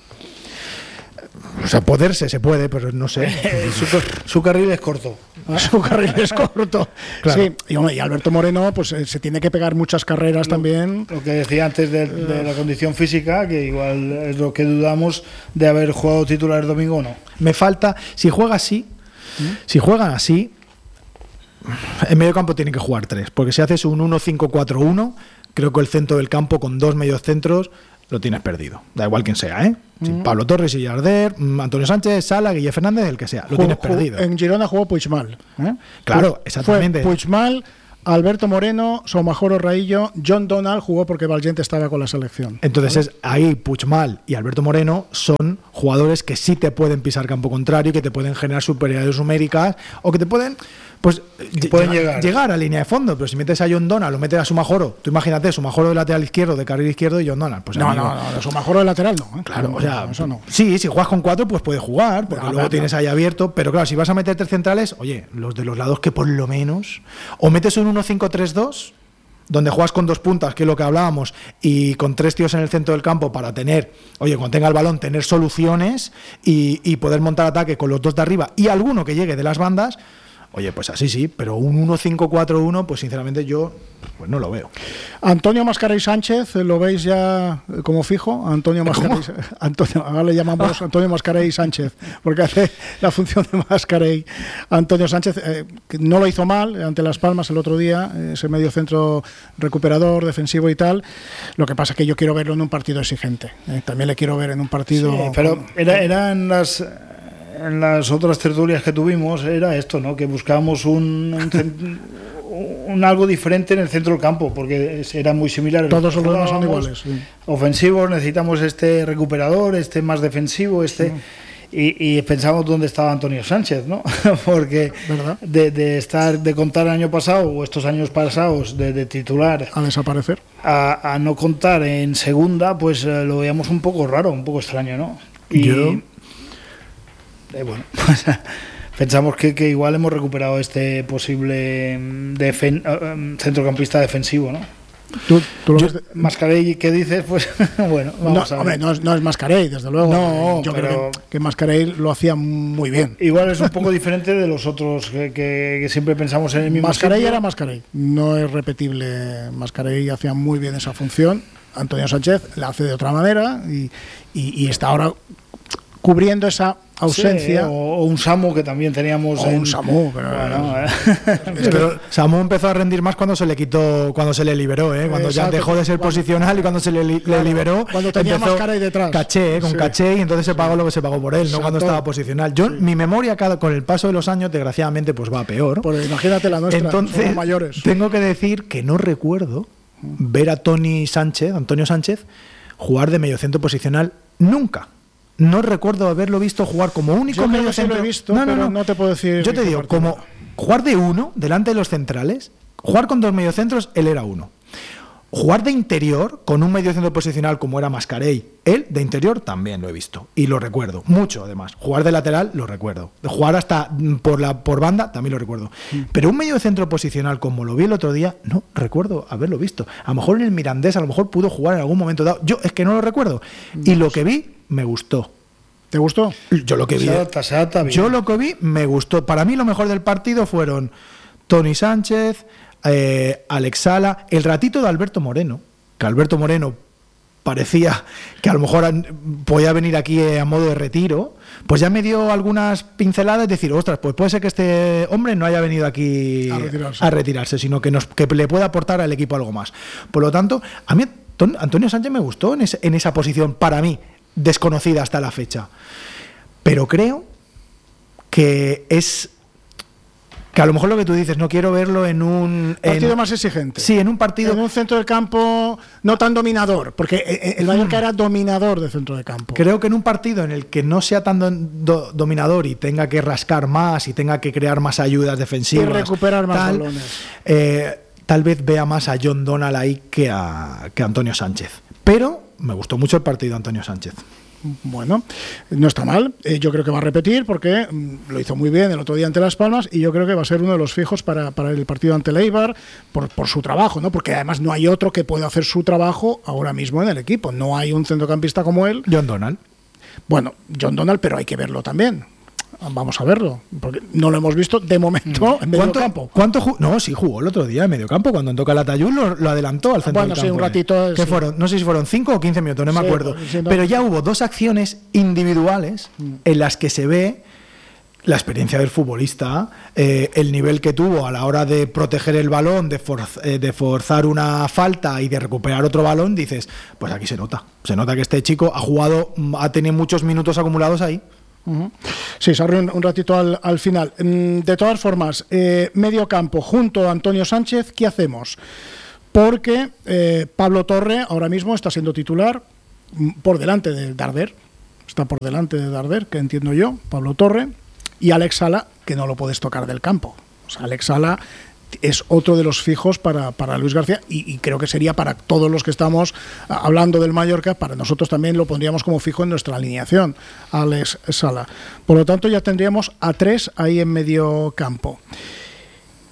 O sea, poderse se puede, pero no sé. su, su carril es corto. Su carril es corto. Claro. Sí, y, y Alberto Moreno, pues eh, se tiene que pegar muchas carreras lo, también. Lo que decía antes de, de la condición física, que igual es lo que dudamos de haber jugado titular el domingo o no. Me falta, si juega así, ¿Mm? si juegan así, en medio campo tienen que jugar tres, porque si haces un uno cinco cuatro uno, creo que el centro del campo con dos medios centros lo tienes perdido. Da igual quién sea, ¿eh? Sí, uh-huh. Pablo Torres y Yarder, Antonio Sánchez, Sala, Guille Fernández, el que sea. Lo jugó, tienes perdido. En Girona jugó Puigmal. ¿eh? Claro, Fue, exactamente. Fue Puigmal, Alberto Moreno, Somajoro, Raillo, John Donald jugó porque Valgente estaba con la selección. Entonces ¿vale? es ahí Puigmal y Alberto Moreno son jugadores que sí te pueden pisar campo contrario, que te pueden generar superioridades numéricas o que te pueden... Pues pueden llegar, llegar. llegar a línea de fondo, pero si metes a John Donald o metes a Somajoro, tú imagínate, Somajoro de lateral izquierdo, de carril izquierdo y John Donald. Pues no, amigo, no, no, Somajoro de lateral no. ¿eh? Claro, no, o sea, no, eso no. Sí, si juegas con cuatro, pues puedes jugar, porque no, luego no, tienes ahí abierto, pero claro, si vas a meter tres centrales, oye, los de los lados que por lo menos, o metes un uno cinco tres dos, donde juegas con dos puntas, que es lo que hablábamos, y con tres tíos en el centro del campo para tener, oye, cuando tenga el balón, tener soluciones y, y poder montar ataque con los dos de arriba y alguno que llegue de las bandas, oye, pues así sí, pero un uno cinco cuatro uno, pues sinceramente yo pues no lo veo. Antonio Mascarell Sánchez, ¿lo veis ya como fijo? Antonio Mascarell, Antonio, ahora le llamamos Antonio Mascarell Sánchez, porque hace la función de Mascarell. Antonio Sánchez, eh, que no lo hizo mal ante Las Palmas el otro día, ese medio centro recuperador, defensivo y tal. Lo que pasa es que yo quiero verlo en un partido exigente. Eh, también le quiero ver en un partido... Sí, pero era, era en las... En las otras tertulias que tuvimos era esto, ¿no? Que buscábamos un, un, un algo diferente en el centro del campo, porque era muy similar. Todos los demás son iguales. Sí. Ofensivos, necesitamos este recuperador, este más defensivo, este... Sí. Y, y pensamos dónde estaba Antonio Sánchez, ¿no? Porque de, de estar, de contar el año pasado o estos años pasados de, de titular a desaparecer, a, a no contar en segunda, pues eh, lo veíamos un poco raro, un poco extraño, ¿no? Y, Yo... Eh, bueno, pues, pensamos que, que igual hemos recuperado este posible defen- uh, centrocampista defensivo, ¿no? ¿Tú, tú lo Yo, ves? Mascarell, ¿qué dices? Pues bueno, vamos no, a ver. Hombre, no, es, no es Mascarell, desde luego. No, yo pero creo que, que Mascarell lo hacía muy bien. Igual es un poco diferente de los otros que, que, que siempre pensamos en el mismo Mascarell sitio. era Mascarell, no es repetible. Mascarell hacía muy bien esa función. Antonio Sánchez la hace de otra manera y, y, y está ahora cubriendo esa ausencia. Sí, o, o un Samu que también teníamos. O en, un Samu, pero, bueno, es que pero Samu empezó a rendir más cuando se le quitó, cuando se le liberó, ¿eh? Cuando Exacto, ya dejó de ser cuando, posicional y cuando se le, le claro, liberó. Cuando tenía más cara ahí detrás. Caché, ¿eh? Con sí. caché, y entonces se pagó lo que se pagó por él, Exacto. no cuando estaba posicional. Yo, sí. mi memoria, cada, con el paso de los años, desgraciadamente, pues va a peor. Pues imagínate la nuestra, entonces, somos mayores. Tengo que decir que no recuerdo ver a Tony Sánchez, Antonio Sánchez, jugar de mediocentro posicional nunca. No recuerdo haberlo visto jugar como único Yo medio centro. Lo he visto, no, no, pero no. no te puedo decir. Yo te digo, como jugar de uno delante de los centrales, jugar con dos mediocentros, él era uno. Jugar de interior con un mediocentro posicional como era Mascarell, él de interior también lo he visto y lo recuerdo mucho además. Jugar de lateral lo recuerdo. Jugar hasta por la por banda también lo recuerdo. Mm. Pero un mediocentro posicional como lo vi el otro día, no recuerdo haberlo visto. A lo mejor en el Mirandés a lo mejor pudo jugar en algún momento dado. Yo es que no lo recuerdo. Y lo que vi me gustó. ¿Te gustó? Yo lo que vi. Se adapta, se adapta bien. Yo lo que vi me gustó. Para mí lo mejor del partido fueron Tony Sánchez, eh, Alex Sala, el ratito de Alberto Moreno, que Alberto Moreno parecía que a lo mejor podía venir aquí a modo de retiro, pues ya me dio algunas pinceladas, de decir, ostras, pues puede ser que este hombre no haya venido aquí a retirarse, a retirarse sino que, nos, que le pueda aportar al equipo algo más. Por lo tanto, a mí Antonio Sánchez me gustó en, ese, en esa posición, para mí, desconocida hasta la fecha. Pero creo que es... que a lo mejor lo que tú dices, no quiero verlo en un... partido en, más exigente. Sí, en un partido... En un centro del campo no tan dominador, porque el Mallorca era dominador de centro de campo. Creo que en un partido en el que no sea tan do, do, dominador y tenga que rascar más y tenga que crear más ayudas defensivas... Y recuperar más tal, balones. Eh, tal vez vea más a John Donald ahí que a, que a Antonio Sánchez. Pero me gustó mucho el partido de Antonio Sánchez. Bueno, no está mal. Eh, yo creo que va a repetir porque mm, lo hizo muy bien el otro día ante Las Palmas y yo creo que va a ser uno de los fijos para, para el partido ante el Eibar por, por su trabajo, ¿no? Porque además no hay otro que pueda hacer su trabajo ahora mismo en el equipo. No hay un centrocampista como él. John Donald. Bueno, John Donald, pero hay que verlo también. Vamos a verlo, porque no lo hemos visto de momento en medio ¿Cuánto, campo. ¿Cuánto jugó? No, sí jugó el otro día en medio campo, cuando toca el Atayul lo, lo adelantó al centro bueno, del campo. Sí, un ratito. ¿Qué sí. fueron? No sé si fueron cinco o quince minutos, no sí, me acuerdo. Sí, no. Pero ya hubo dos acciones individuales mm. en las que se ve la experiencia del futbolista, eh, el nivel que tuvo a la hora de proteger el balón, de, forz, eh, de forzar una falta y de recuperar otro balón. Dices, pues aquí se nota. Se nota que este chico ha jugado, ha tenido muchos minutos acumulados ahí. Uh-huh. Sí, se abrió un, un ratito al, al final. De todas formas, eh, medio campo junto a Antonio Sánchez, ¿qué hacemos? Porque eh, Pablo Torre ahora mismo está siendo titular por delante de Darder, está por delante de Darder, que entiendo yo, Pablo Torre, y Alex Sala, que no lo puedes tocar del campo. O sea, Alex Sala es otro de los fijos para, para Luis García y, y creo que sería para todos los que estamos hablando del Mallorca, para nosotros también lo pondríamos como fijo en nuestra alineación, Alex Sala. Por lo tanto ya tendríamos a tres ahí en medio campo.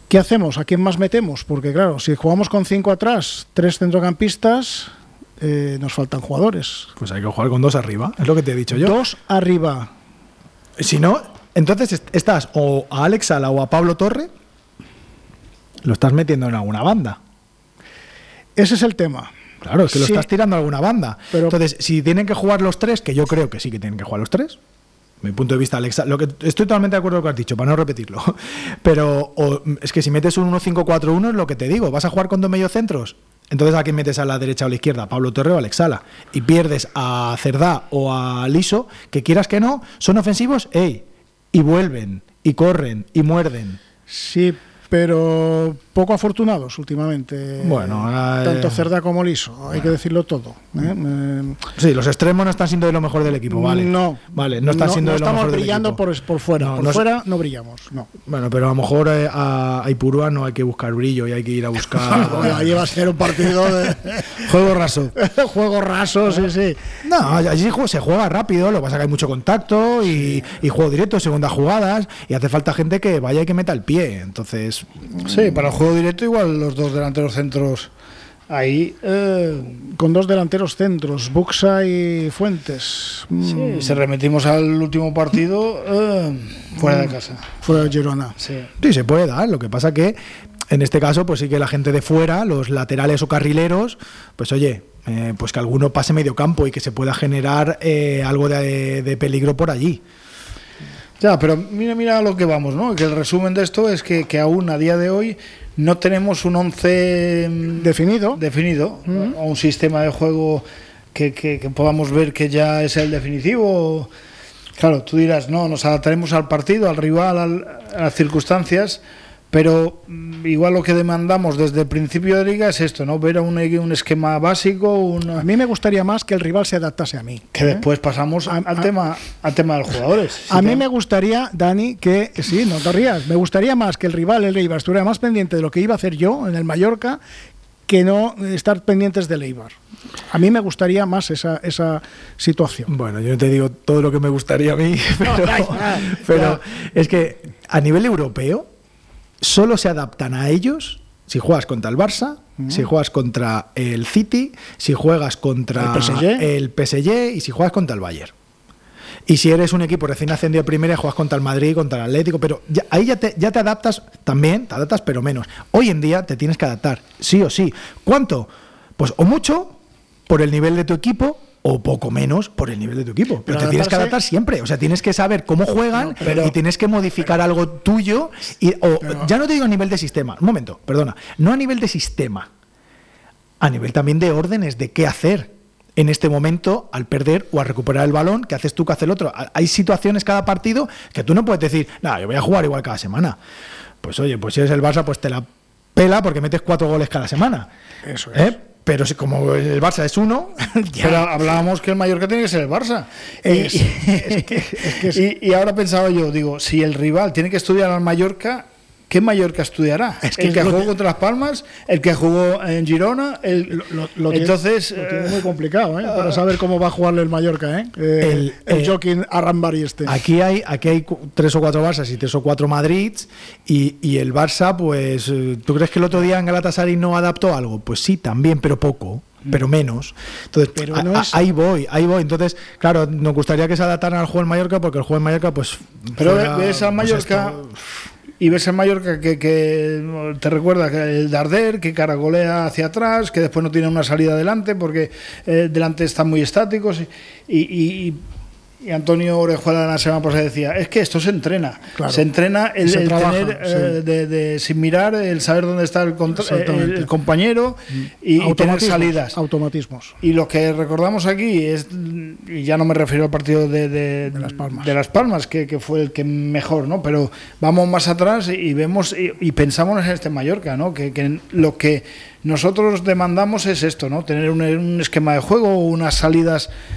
¿Qué hacemos? ¿A quién más metemos? Porque claro, si jugamos con cinco atrás, tres centrocampistas, eh, nos faltan jugadores. Pues hay que jugar con dos arriba, es lo que te he dicho yo. Dos arriba. Si no, entonces estás o a Alex Sala o a Pablo Torre, lo estás metiendo en alguna banda. Ese es el tema. Claro, es que Sí. lo estás tirando a alguna banda. Pero- Entonces, si tienen que jugar los tres, que yo creo que sí que tienen que jugar los tres, mi punto de vista, Alexa, lo que estoy totalmente de acuerdo con lo que has dicho, para no repetirlo. Pero o, es que si metes un uno cinco cuatro uno es lo que te digo, vas a jugar con dos mediocentros. Entonces, ¿a quién metes a la derecha o a la izquierda? ¿A Pablo Torre o a Alex Sala? Y pierdes a Cerdá o a Liso, que quieras que no, son ofensivos, ey, y vuelven, y corren, y muerden. Sí, pero poco afortunados últimamente. Bueno, eh, tanto Cerdá como Liso, hay que decirlo todo. ¿eh? Eh, Sí, los extremos no están siendo de lo mejor del equipo, vale. No, vale, no están siendo no de lo estamos mejor del brillando equipo. por, por fuera. No, por no fuera no brillamos. No. Bueno, pero a lo mejor eh, a, a Ipurúa no hay que buscar brillo y hay que ir a buscar. Ahí va a ser un partido de juego raso. Juego raso, sí, sí. No, allí se juega rápido, lo que pasa es que hay mucho contacto y, y juego directo, segundas jugadas, y hace falta gente que vaya y que meta el pie. Entonces, Sí, para el juego directo igual los dos delanteros centros ahí. Eh, con dos delanteros centros, Buxa y Fuentes. Sí, Mm, si remitimos al último partido, eh, fuera de casa. fuera de Girona. Sí. sí, se puede dar. Lo que pasa que en este caso, pues sí que la gente de fuera, los laterales o carrileros, pues oye, eh, pues que alguno pase medio campo y que se pueda generar eh, algo de, de peligro por allí. Ya, pero mira, mira a lo que vamos, ¿no? Que el resumen de esto es que, que aún a día de hoy no tenemos un once definido, definido Mm. o un sistema de juego que, que, que podamos ver que ya es el definitivo. Claro, tú dirás, no, nos adaptaremos al partido, al rival, al- a las circunstancias, pero mm, igual lo que demandamos desde el principio de liga es esto, ¿no? Ver a un, un esquema básico, una... A mí me gustaría más que el rival se adaptase a mí. que ¿eh? después pasamos A- al a- tema al tema de los jugadores. A Sí, mí que- me gustaría, Dani, que, sí, no te rías, me gustaría más que el rival, el Eibar, estuviera más pendiente de lo que iba a hacer yo en el Mallorca que no estar pendientes del Eibar. A mí me gustaría más esa, esa situación. Bueno, yo no te digo todo lo que me gustaría a mí, pero, ya, pero es que a nivel europeo solo se adaptan a ellos si juegas contra el Barça, Mm. si juegas contra el City, si juegas contra ¿El P S G? el P S G y si juegas contra el Bayern. Y si eres un equipo recién ascendido a primera, juegas contra el Madrid, contra el Atlético, pero ya- ahí ya te, ya te adaptas también, te adaptas pero menos. Hoy en día te tienes que adaptar, sí o sí. ¿Cuánto? Pues o mucho por el nivel de tu equipo o poco menos por el nivel de tu equipo. Pero, Pero te tienes que adaptarse- adaptar siempre. O sea, tienes que saber cómo juegan No, pero- y tienes que modificar algo tuyo. Y, o, Pero- ya no te digo a nivel de sistema. Un momento, perdona. No a nivel de sistema. A nivel también de órdenes, de qué hacer en este momento al perder o al recuperar el balón, qué haces tú, qué hace el otro. Hay situaciones cada partido que tú no puedes decir, nada, yo voy a jugar igual cada semana. Pues oye, pues si eres el Barça, pues te la pela porque metes cuatro goles cada semana. Eso es. ¿Eh? Pero si como el Barça es uno, Pero hablábamos que el Mallorca tiene que ser el Barça. Es- y, es que- es que es- y- y ahora pensaba yo, digo, si el rival tiene que estudiar al Mallorca, ¿qué Mallorca estudiará? Es que el que es lo jugó que- contra Las Palmas, el que jugó en Girona, el, Lo, lo tiene- entonces lo tiene eh, muy complicado, ¿eh? Para saber cómo va a jugarle el Mallorca, ¿eh? Eh, El- el eh, Joaquín Arrambari este. aquí hay, aquí hay cu- tres o cuatro Barças y tres o cuatro Madrids y, y el Barça, pues, eh, ¿tú crees que el otro día en Galatasaray no adaptó algo? Pues sí, también, pero poco, pero menos. Entonces, Pero a- no a- es- ahí voy, ahí voy. Entonces, claro, nos gustaría que se adaptaran al juego en Mallorca porque el juego en Mallorca, pues... pero fuera, ves al pues, Mallorca esto- y ves al Mallorca que, que te recuerda que el Darder, que caragolea hacia atrás, que después no tiene una salida adelante porque eh, delante están muy estáticos y, y, y- y Antonio Orejuela la semana pasada decía, es que esto se entrena, Claro. se entrena el, Se el trabaja, tener, sí. eh, de, de- sin mirar, el saber dónde está el, contra- Exactamente. el, el compañero y, y tener Automatismos, salidas. Automatismos. Y lo que recordamos aquí es, y ya no me refiero al partido de, de, De Las Palmas. de Las Palmas, que, que fue el que mejor, ¿no? Pero vamos más atrás y vemos y, y pensamos en este Mallorca, ¿no? Que, que lo que nosotros demandamos es esto, ¿no? Tener un, un esquema de juego, unas salidas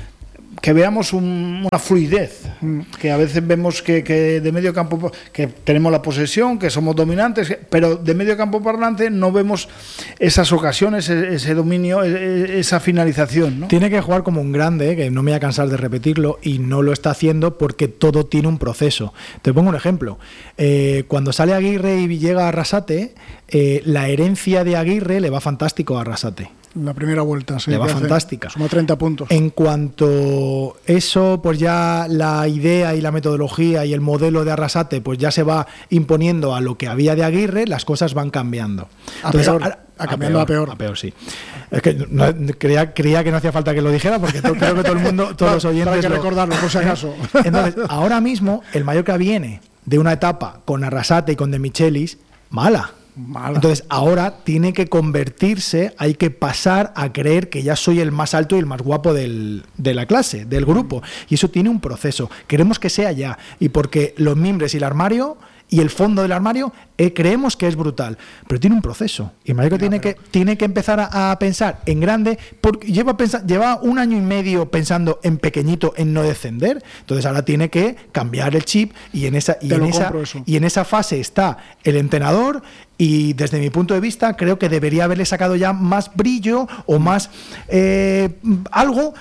que veamos un, una fluidez, que a veces vemos que, que de medio campo, que tenemos la posesión, que somos dominantes, pero de medio campo para adelante no vemos esas ocasiones, ese dominio, esa finalización, ¿no? Tiene que jugar como un grande, que no me voy a cansar de repetirlo, y no lo está haciendo porque todo tiene un proceso. Te pongo un ejemplo. Eh, cuando sale Aguirre y llega a Arrasate, eh, la herencia de Aguirre le va fantástico a Arrasate. La primera vuelta, sí. Le va fantástica. Suma treinta puntos. En cuanto eso, pues ya la idea y la metodología y el modelo de Arrasate, pues ya se va imponiendo a lo que había de Aguirre, las cosas van cambiando. A Entonces, peor, a, a cambiando a peor. A peor, sí. Es que no, creía, creía que no hacía falta que lo dijera, porque to, creo que todo el mundo, todos no, los oyentes... Hay que lo, recordarlo, por si acaso. Entonces, ahora mismo, el Mallorca viene de una etapa con Arrasate y con De Michelis mala. Mala. Entonces ahora tiene que convertirse, hay que pasar a creer que ya soy el más alto y el más guapo del, de la clase, del grupo, y eso tiene un proceso, queremos que sea ya, y porque los mimbres y el armario y el fondo del armario eh, creemos que es brutal, pero tiene un proceso, y Mallorca no, tiene, pero... que, tiene que empezar a, a pensar en grande, porque lleva, pensa, lleva un año y medio pensando en pequeñito, en no descender, entonces ahora tiene que cambiar el chip, y en esa, y en esa, y en esa fase está el entrenador, y desde mi punto de vista creo que debería haberle sacado ya más brillo o más eh, algo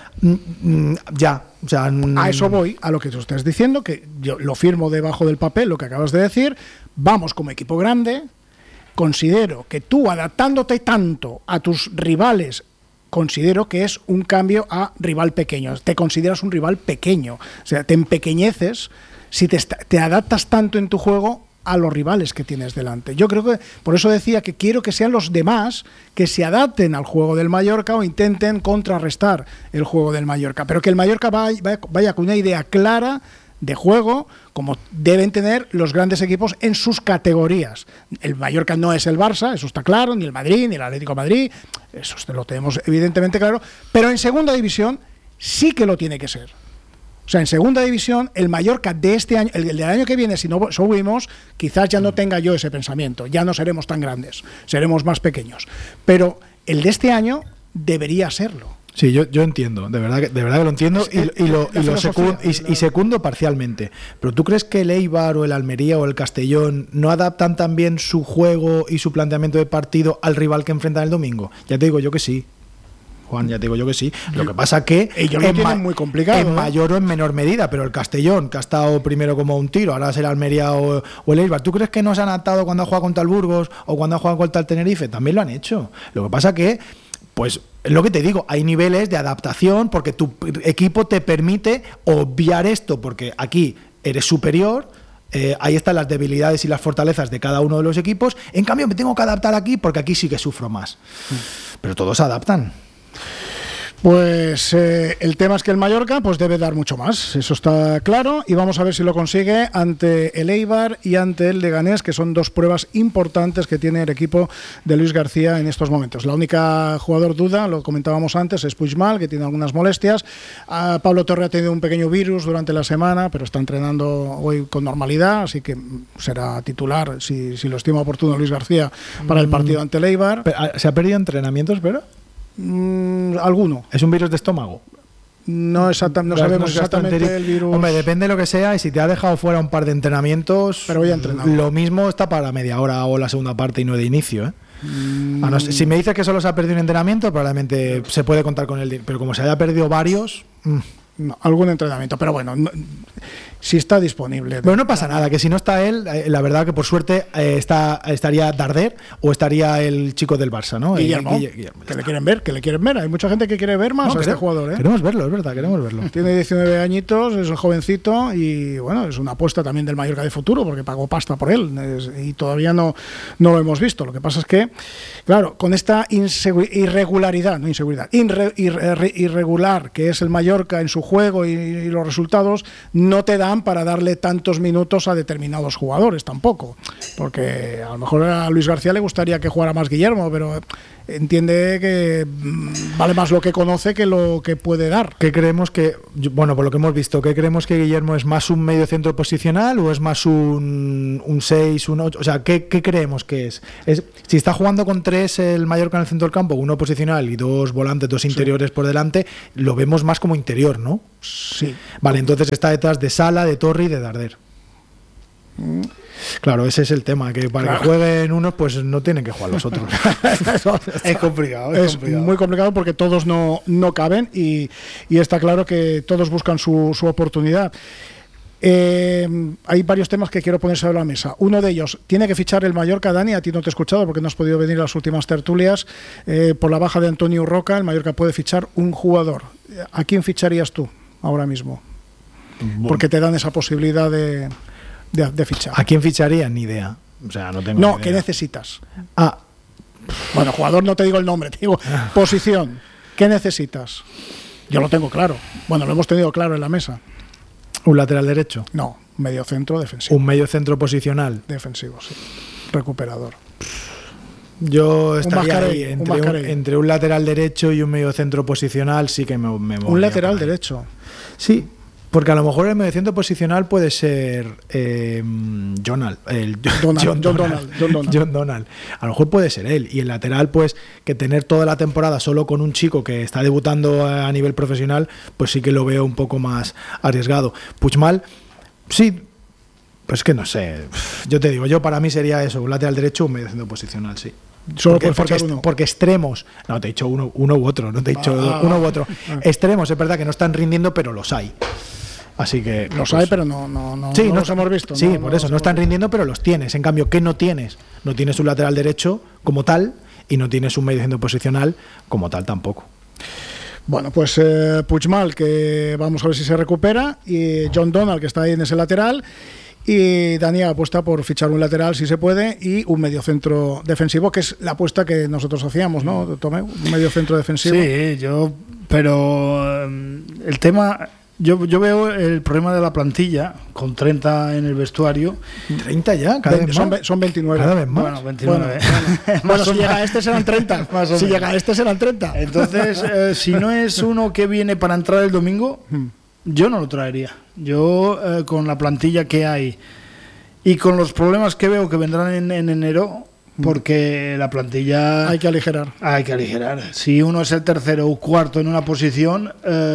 ya. O sea, a eso voy, a lo que tú estás diciendo, que yo lo firmo debajo del papel, lo que acabas de decir. Vamos como equipo grande. Considero que tú, adaptándote tanto a tus rivales, considero que es un cambio a rival pequeño. Te consideras un rival pequeño, o sea, te empequeñeces si te, te adaptas tanto en tu juego a los rivales que tienes delante. Yo creo que, por eso decía que quiero que sean los demás que se adapten al juego del Mallorca o intenten contrarrestar el juego del Mallorca, pero que el Mallorca vaya, vaya con una idea clara de juego, como deben tener los grandes equipos en sus categorías. El Mallorca no es el Barça, eso está claro, ni el Madrid, ni el Atlético de Madrid, eso lo tenemos evidentemente claro, pero en segunda división sí que lo tiene que ser. O sea, en segunda división, el Mallorca de este año, el del año que viene, si no subimos, quizás ya no tenga yo ese pensamiento, ya no seremos tan grandes, seremos más pequeños. Pero el de este año debería serlo. Sí, yo, yo entiendo, de verdad, que, de verdad que lo entiendo y, y, lo, y, lo secundo, y, y secundo parcialmente. Pero ¿tú crees que el Eibar o el Almería o el Castellón no adaptan también su juego y su planteamiento de partido al rival que enfrentan el domingo? Ya te digo yo que sí. Juan, ya te digo yo que sí. Lo que pasa que ellos lo tienen muy complicado, en ¿eh? mayor o en menor medida, pero el Castellón, que ha estado primero como un tiro, ahora será Almería o, o el Eibar. ¿Tú crees que no se han adaptado cuando ha jugado contra el Burgos o cuando ha jugado contra el Tenerife? También lo han hecho. Lo que pasa que, pues, es lo que te digo, hay niveles de adaptación porque tu equipo te permite obviar esto, porque aquí eres superior. Eh, ahí están las debilidades y las fortalezas de cada uno de los equipos. En cambio, me tengo que adaptar aquí porque aquí sí que sufro más. Pero todos se adaptan. Pues eh, el tema es que el Mallorca pues debe dar mucho más, eso está claro, y vamos a ver si lo consigue ante el Eibar y ante el Leganés, que son dos pruebas importantes que tiene el equipo de Luis García en estos momentos. La única jugador duda, lo comentábamos antes, es Puigmal, que tiene algunas molestias. A Pablo Torre ha tenido un pequeño virus durante la semana, pero está entrenando hoy con normalidad, así que será titular, si, si lo estima oportuno, Luis García para el partido ante el Eibar. ¿Se ha perdido entrenamientos, pero? Mm, alguno. ¿Es un virus de estómago? No, exacta, no sabemos exactamente el virus. Hombre, depende de lo que sea, y si te ha dejado fuera un par de entrenamientos, pero voy a entrenar. Lo mismo está para media hora o la segunda parte y no de inicio, ¿eh? Mm. A no, si me dices que solo se ha perdido un entrenamiento, probablemente se puede contar con él, pero como se haya perdido varios... Mm. No, algún entrenamiento, pero bueno, no, si está disponible. Pero no pasa nada, que si no está él, eh, la verdad que por suerte eh, está estaría Darder o estaría el chico del Barça, ¿no? Guillermo, el, Guillermo, que le quieren ver, que le quieren ver. Hay mucha gente que quiere ver más no, a este jugador, ¿eh? Queremos verlo, es verdad, queremos verlo. Tiene diecinueve añitos, es un jovencito y bueno, es una apuesta también del Mallorca de futuro porque pagó pasta por él es, y todavía no, no lo hemos visto. Lo que pasa es que, claro, con esta irregularidad, no inseguridad, irre, irre, irregular que es el Mallorca en su juego y, y los resultados, no te dan para darle tantos minutos a determinados jugadores tampoco, porque a lo mejor a Luis García le gustaría que jugara más Guillermo, pero entiende que vale más lo que conoce que lo que puede dar. ¿Qué creemos que, bueno, por lo que hemos visto, ¿qué creemos que Guillermo es más un medio centro posicional o es más un, un seis, un ocho? O sea, ¿qué, qué creemos que es? es? Si está jugando con tres el Mallorca en el centro del campo, uno posicional y dos volantes, dos interiores sí. por delante, lo vemos más como interior, ¿no? ¿no? Sí. Vale, entonces está detrás de Sala, de Torri y de Darder. Mm. Claro, ese es el tema, que para claro. que jueguen unos, pues no tienen que jugar los otros. Es complicado, es, es complicado. muy complicado porque todos no, no caben y, y está claro que todos buscan su, su oportunidad. Eh, hay varios temas que quiero poner sobre la mesa. Uno de ellos, tiene que fichar el Mallorca. Dani, a ti no te he escuchado porque no has podido venir a las últimas tertulias. Eh, por la baja de Antonio Roca, el Mallorca puede fichar un jugador. ¿A quién ficharías tú ahora mismo? Porque te dan esa posibilidad de... De, de fichar. ¿A quién ficharía? Ni idea. O sea, no tengo No, ni idea. ¿qué necesitas? Ah. Bueno, jugador no te digo el nombre, te digo posición. ¿Qué necesitas? Yo lo tengo claro. Bueno, lo hemos tenido claro en la mesa. ¿Un lateral derecho? No, medio centro defensivo. ¿Un medio centro posicional? Defensivo, sí. Recuperador. Yo estaría ahí, un entre, un, entre un lateral derecho y un medio centro posicional, sí que me, me Un lateral derecho. Sí. Porque a lo mejor el mediocentro posicional puede ser eh, Jonal, el Donald, John, John, Donald, Donald, John Donald. John Donald. A lo mejor puede ser él. Y el lateral, pues, que tener toda la temporada solo con un chico que está debutando a nivel profesional, pues sí que lo veo un poco más arriesgado. Puigmal, sí, pues que no sé. Yo te digo, yo para mí sería eso, un lateral derecho o un mediocentro posicional, sí. Solo porque, porque, uno. porque extremos, no te he dicho uno, uno u otro, no te he dicho ah, uno u otro. Ah. Extremos, es verdad que no están rindiendo, pero los hay. Así que los pues, hay, pero no, no, no, sí, no no los hemos visto. Sí, no, por no eso, no están rindiendo, pero los tienes. En cambio, ¿qué no tienes? No tienes un lateral derecho como tal y no tienes un medio centro posicional como tal tampoco. Bueno, pues eh, Puigmal, que vamos a ver si se recupera, y John Donald, que está ahí en ese lateral, y Dani apuesta por fichar un lateral si se puede y un mediocentro defensivo, que es la apuesta que nosotros hacíamos, ¿no, Tomeu? Un mediocentro defensivo. Sí, yo, pero um, el tema... Yo, yo veo el problema de la plantilla con treinta en el vestuario. ¿treinta ya? Cada Ve, vez son, más. son veintinueve. Cada vez más. Bueno, veintinueve. Bueno, bueno, bueno si llega a este serán treinta. Más o si menos. llega a este serán treinta. Entonces, eh, si no es uno que viene para entrar el domingo, yo no lo traería. Yo, eh, con la plantilla que hay y con los problemas que veo que vendrán en, en enero, porque la plantilla... Hay que aligerar. Hay que aligerar. Si uno es el tercero o cuarto en una posición,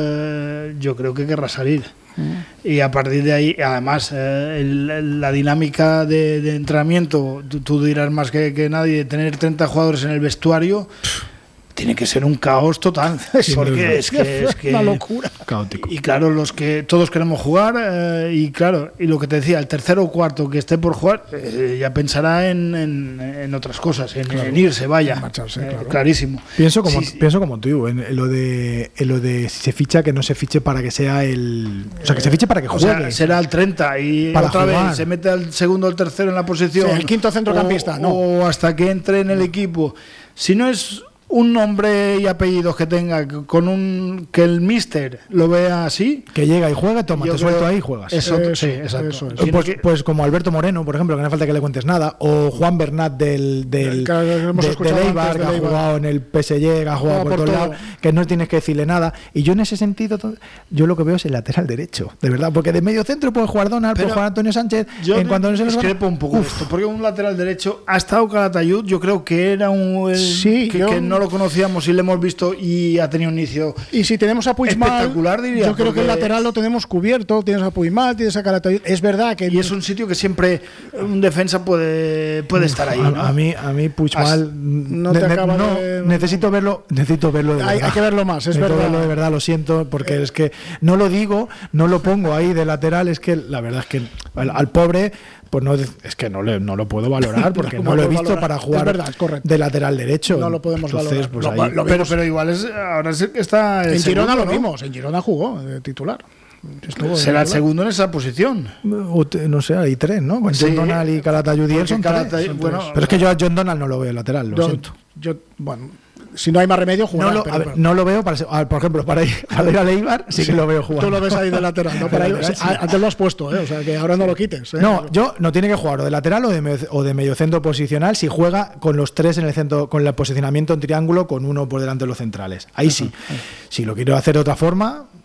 eh, yo creo que querrá salir. Mm. Y a partir de ahí, además, eh, el, la dinámica de, de entrenamiento, tú, tú dirás más que, que nadie, tener treinta jugadores en el vestuario... Tiene que ser un caos total, sí, porque es que es que una locura, caótico. Y claro, los que todos queremos jugar eh, y claro, y lo que te decía, el tercero o cuarto que esté por jugar eh, ya pensará en, en, en otras cosas, en, claro, en irse, vaya, en marcharse, eh, claro. Clarísimo. Pienso como sí, pienso como tú en, en lo de en lo de si se ficha que no se fiche para que sea el, o sea, que se fiche para que juegue. O sea, será el treinta y para otra jugar. vez se mete al segundo o el tercero en la posición, sí, el quinto centrocampista, o, no, o hasta que entre en el equipo. Si no es un nombre y apellidos que tenga, con un que el míster lo vea así, que llega y juega, toma, yo te suelto ahí y juegas. Eso, eso, sí, exacto. Eso, eso. Pues, pues como Alberto Moreno, por ejemplo, que no hace falta que le cuentes nada, o Juan Bernat del del, que hemos de, del Eibar, que ha jugado en el P S G, que ha jugado por, por todos lados, que no tienes que decirle nada. Y yo en ese sentido, yo lo que veo es el lateral derecho, de verdad, porque de medio centro puede jugar Donald, puede jugar Antonio Sánchez. Yo en cuanto no se discrepo un poco de esto, porque un lateral derecho ha estado Calatayud, yo creo que era un el, sí, que, yo, que no lo conocíamos y le hemos visto y ha tenido un inicio y si tenemos a Puigmal, espectacular, diría, yo creo que el lateral lo tenemos cubierto, tienes a Puigmal, tienes a Calatayud, es verdad que y es un sitio que siempre un defensa puede puede estar ahí, a, ¿no? a mí a mí Puigmal no te ne, acaba no, de... necesito verlo necesito verlo de hay, verdad. hay que verlo más, es necesito verdad verlo de verdad, lo siento, porque eh. es que no lo digo, no lo pongo ahí de lateral, es que la verdad es que al, al pobre pues no es que no, le, no lo puedo valorar porque no, no lo he visto valorar. Para jugar es verdad, es de lateral derecho. No lo podemos Entonces, valorar. Pues lo, ahí, lo pero, pero igual es ahora es que está en segundo, Girona lo ¿no? vimos, en Girona jugó de titular. Estuvo será el segundo en esa posición. No sé, hay tres, ¿no? Con sí, John Donald y Calatayud y él son, Calatay, son bueno, tres. Pero es que yo a John Donald no lo veo lateral, lo yo, siento. Yo, bueno, si no hay más remedio, jugará. No lo, pero, ver, pero. no lo veo, para, por ejemplo, para ir, para ir a Eibar, sí, sí que lo veo jugando. Tú lo ves ahí de lateral, ¿no? Para ir, sí. Antes lo has puesto, ¿eh? O sea, que ahora no lo quites. ¿eh? No, yo no tiene que jugar o de lateral o de, medio, o de medio centro posicional si juega con los tres en el centro, con el posicionamiento en triángulo, con uno por delante de los centrales. Ahí sí. Uh-huh. Si lo quiero hacer de otra forma,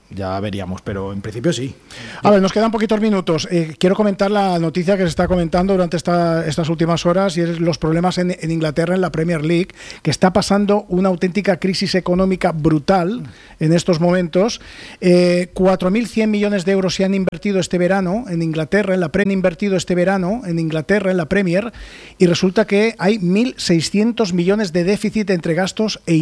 ya veríamos, pero en principio sí. A ver, nos quedan poquitos minutos. Eh, quiero comentar la noticia que se está comentando durante esta, estas últimas horas y es los problemas en, en Inglaterra, en la Premier League, que está pasando una auténtica crisis económica brutal en estos momentos. Eh, cuatro mil cien millones de euros se han invertido este verano en Inglaterra, en la Premier, invertido este verano en Inglaterra, en la Premier, y resulta que hay mil seiscientos millones de déficit entre gastos e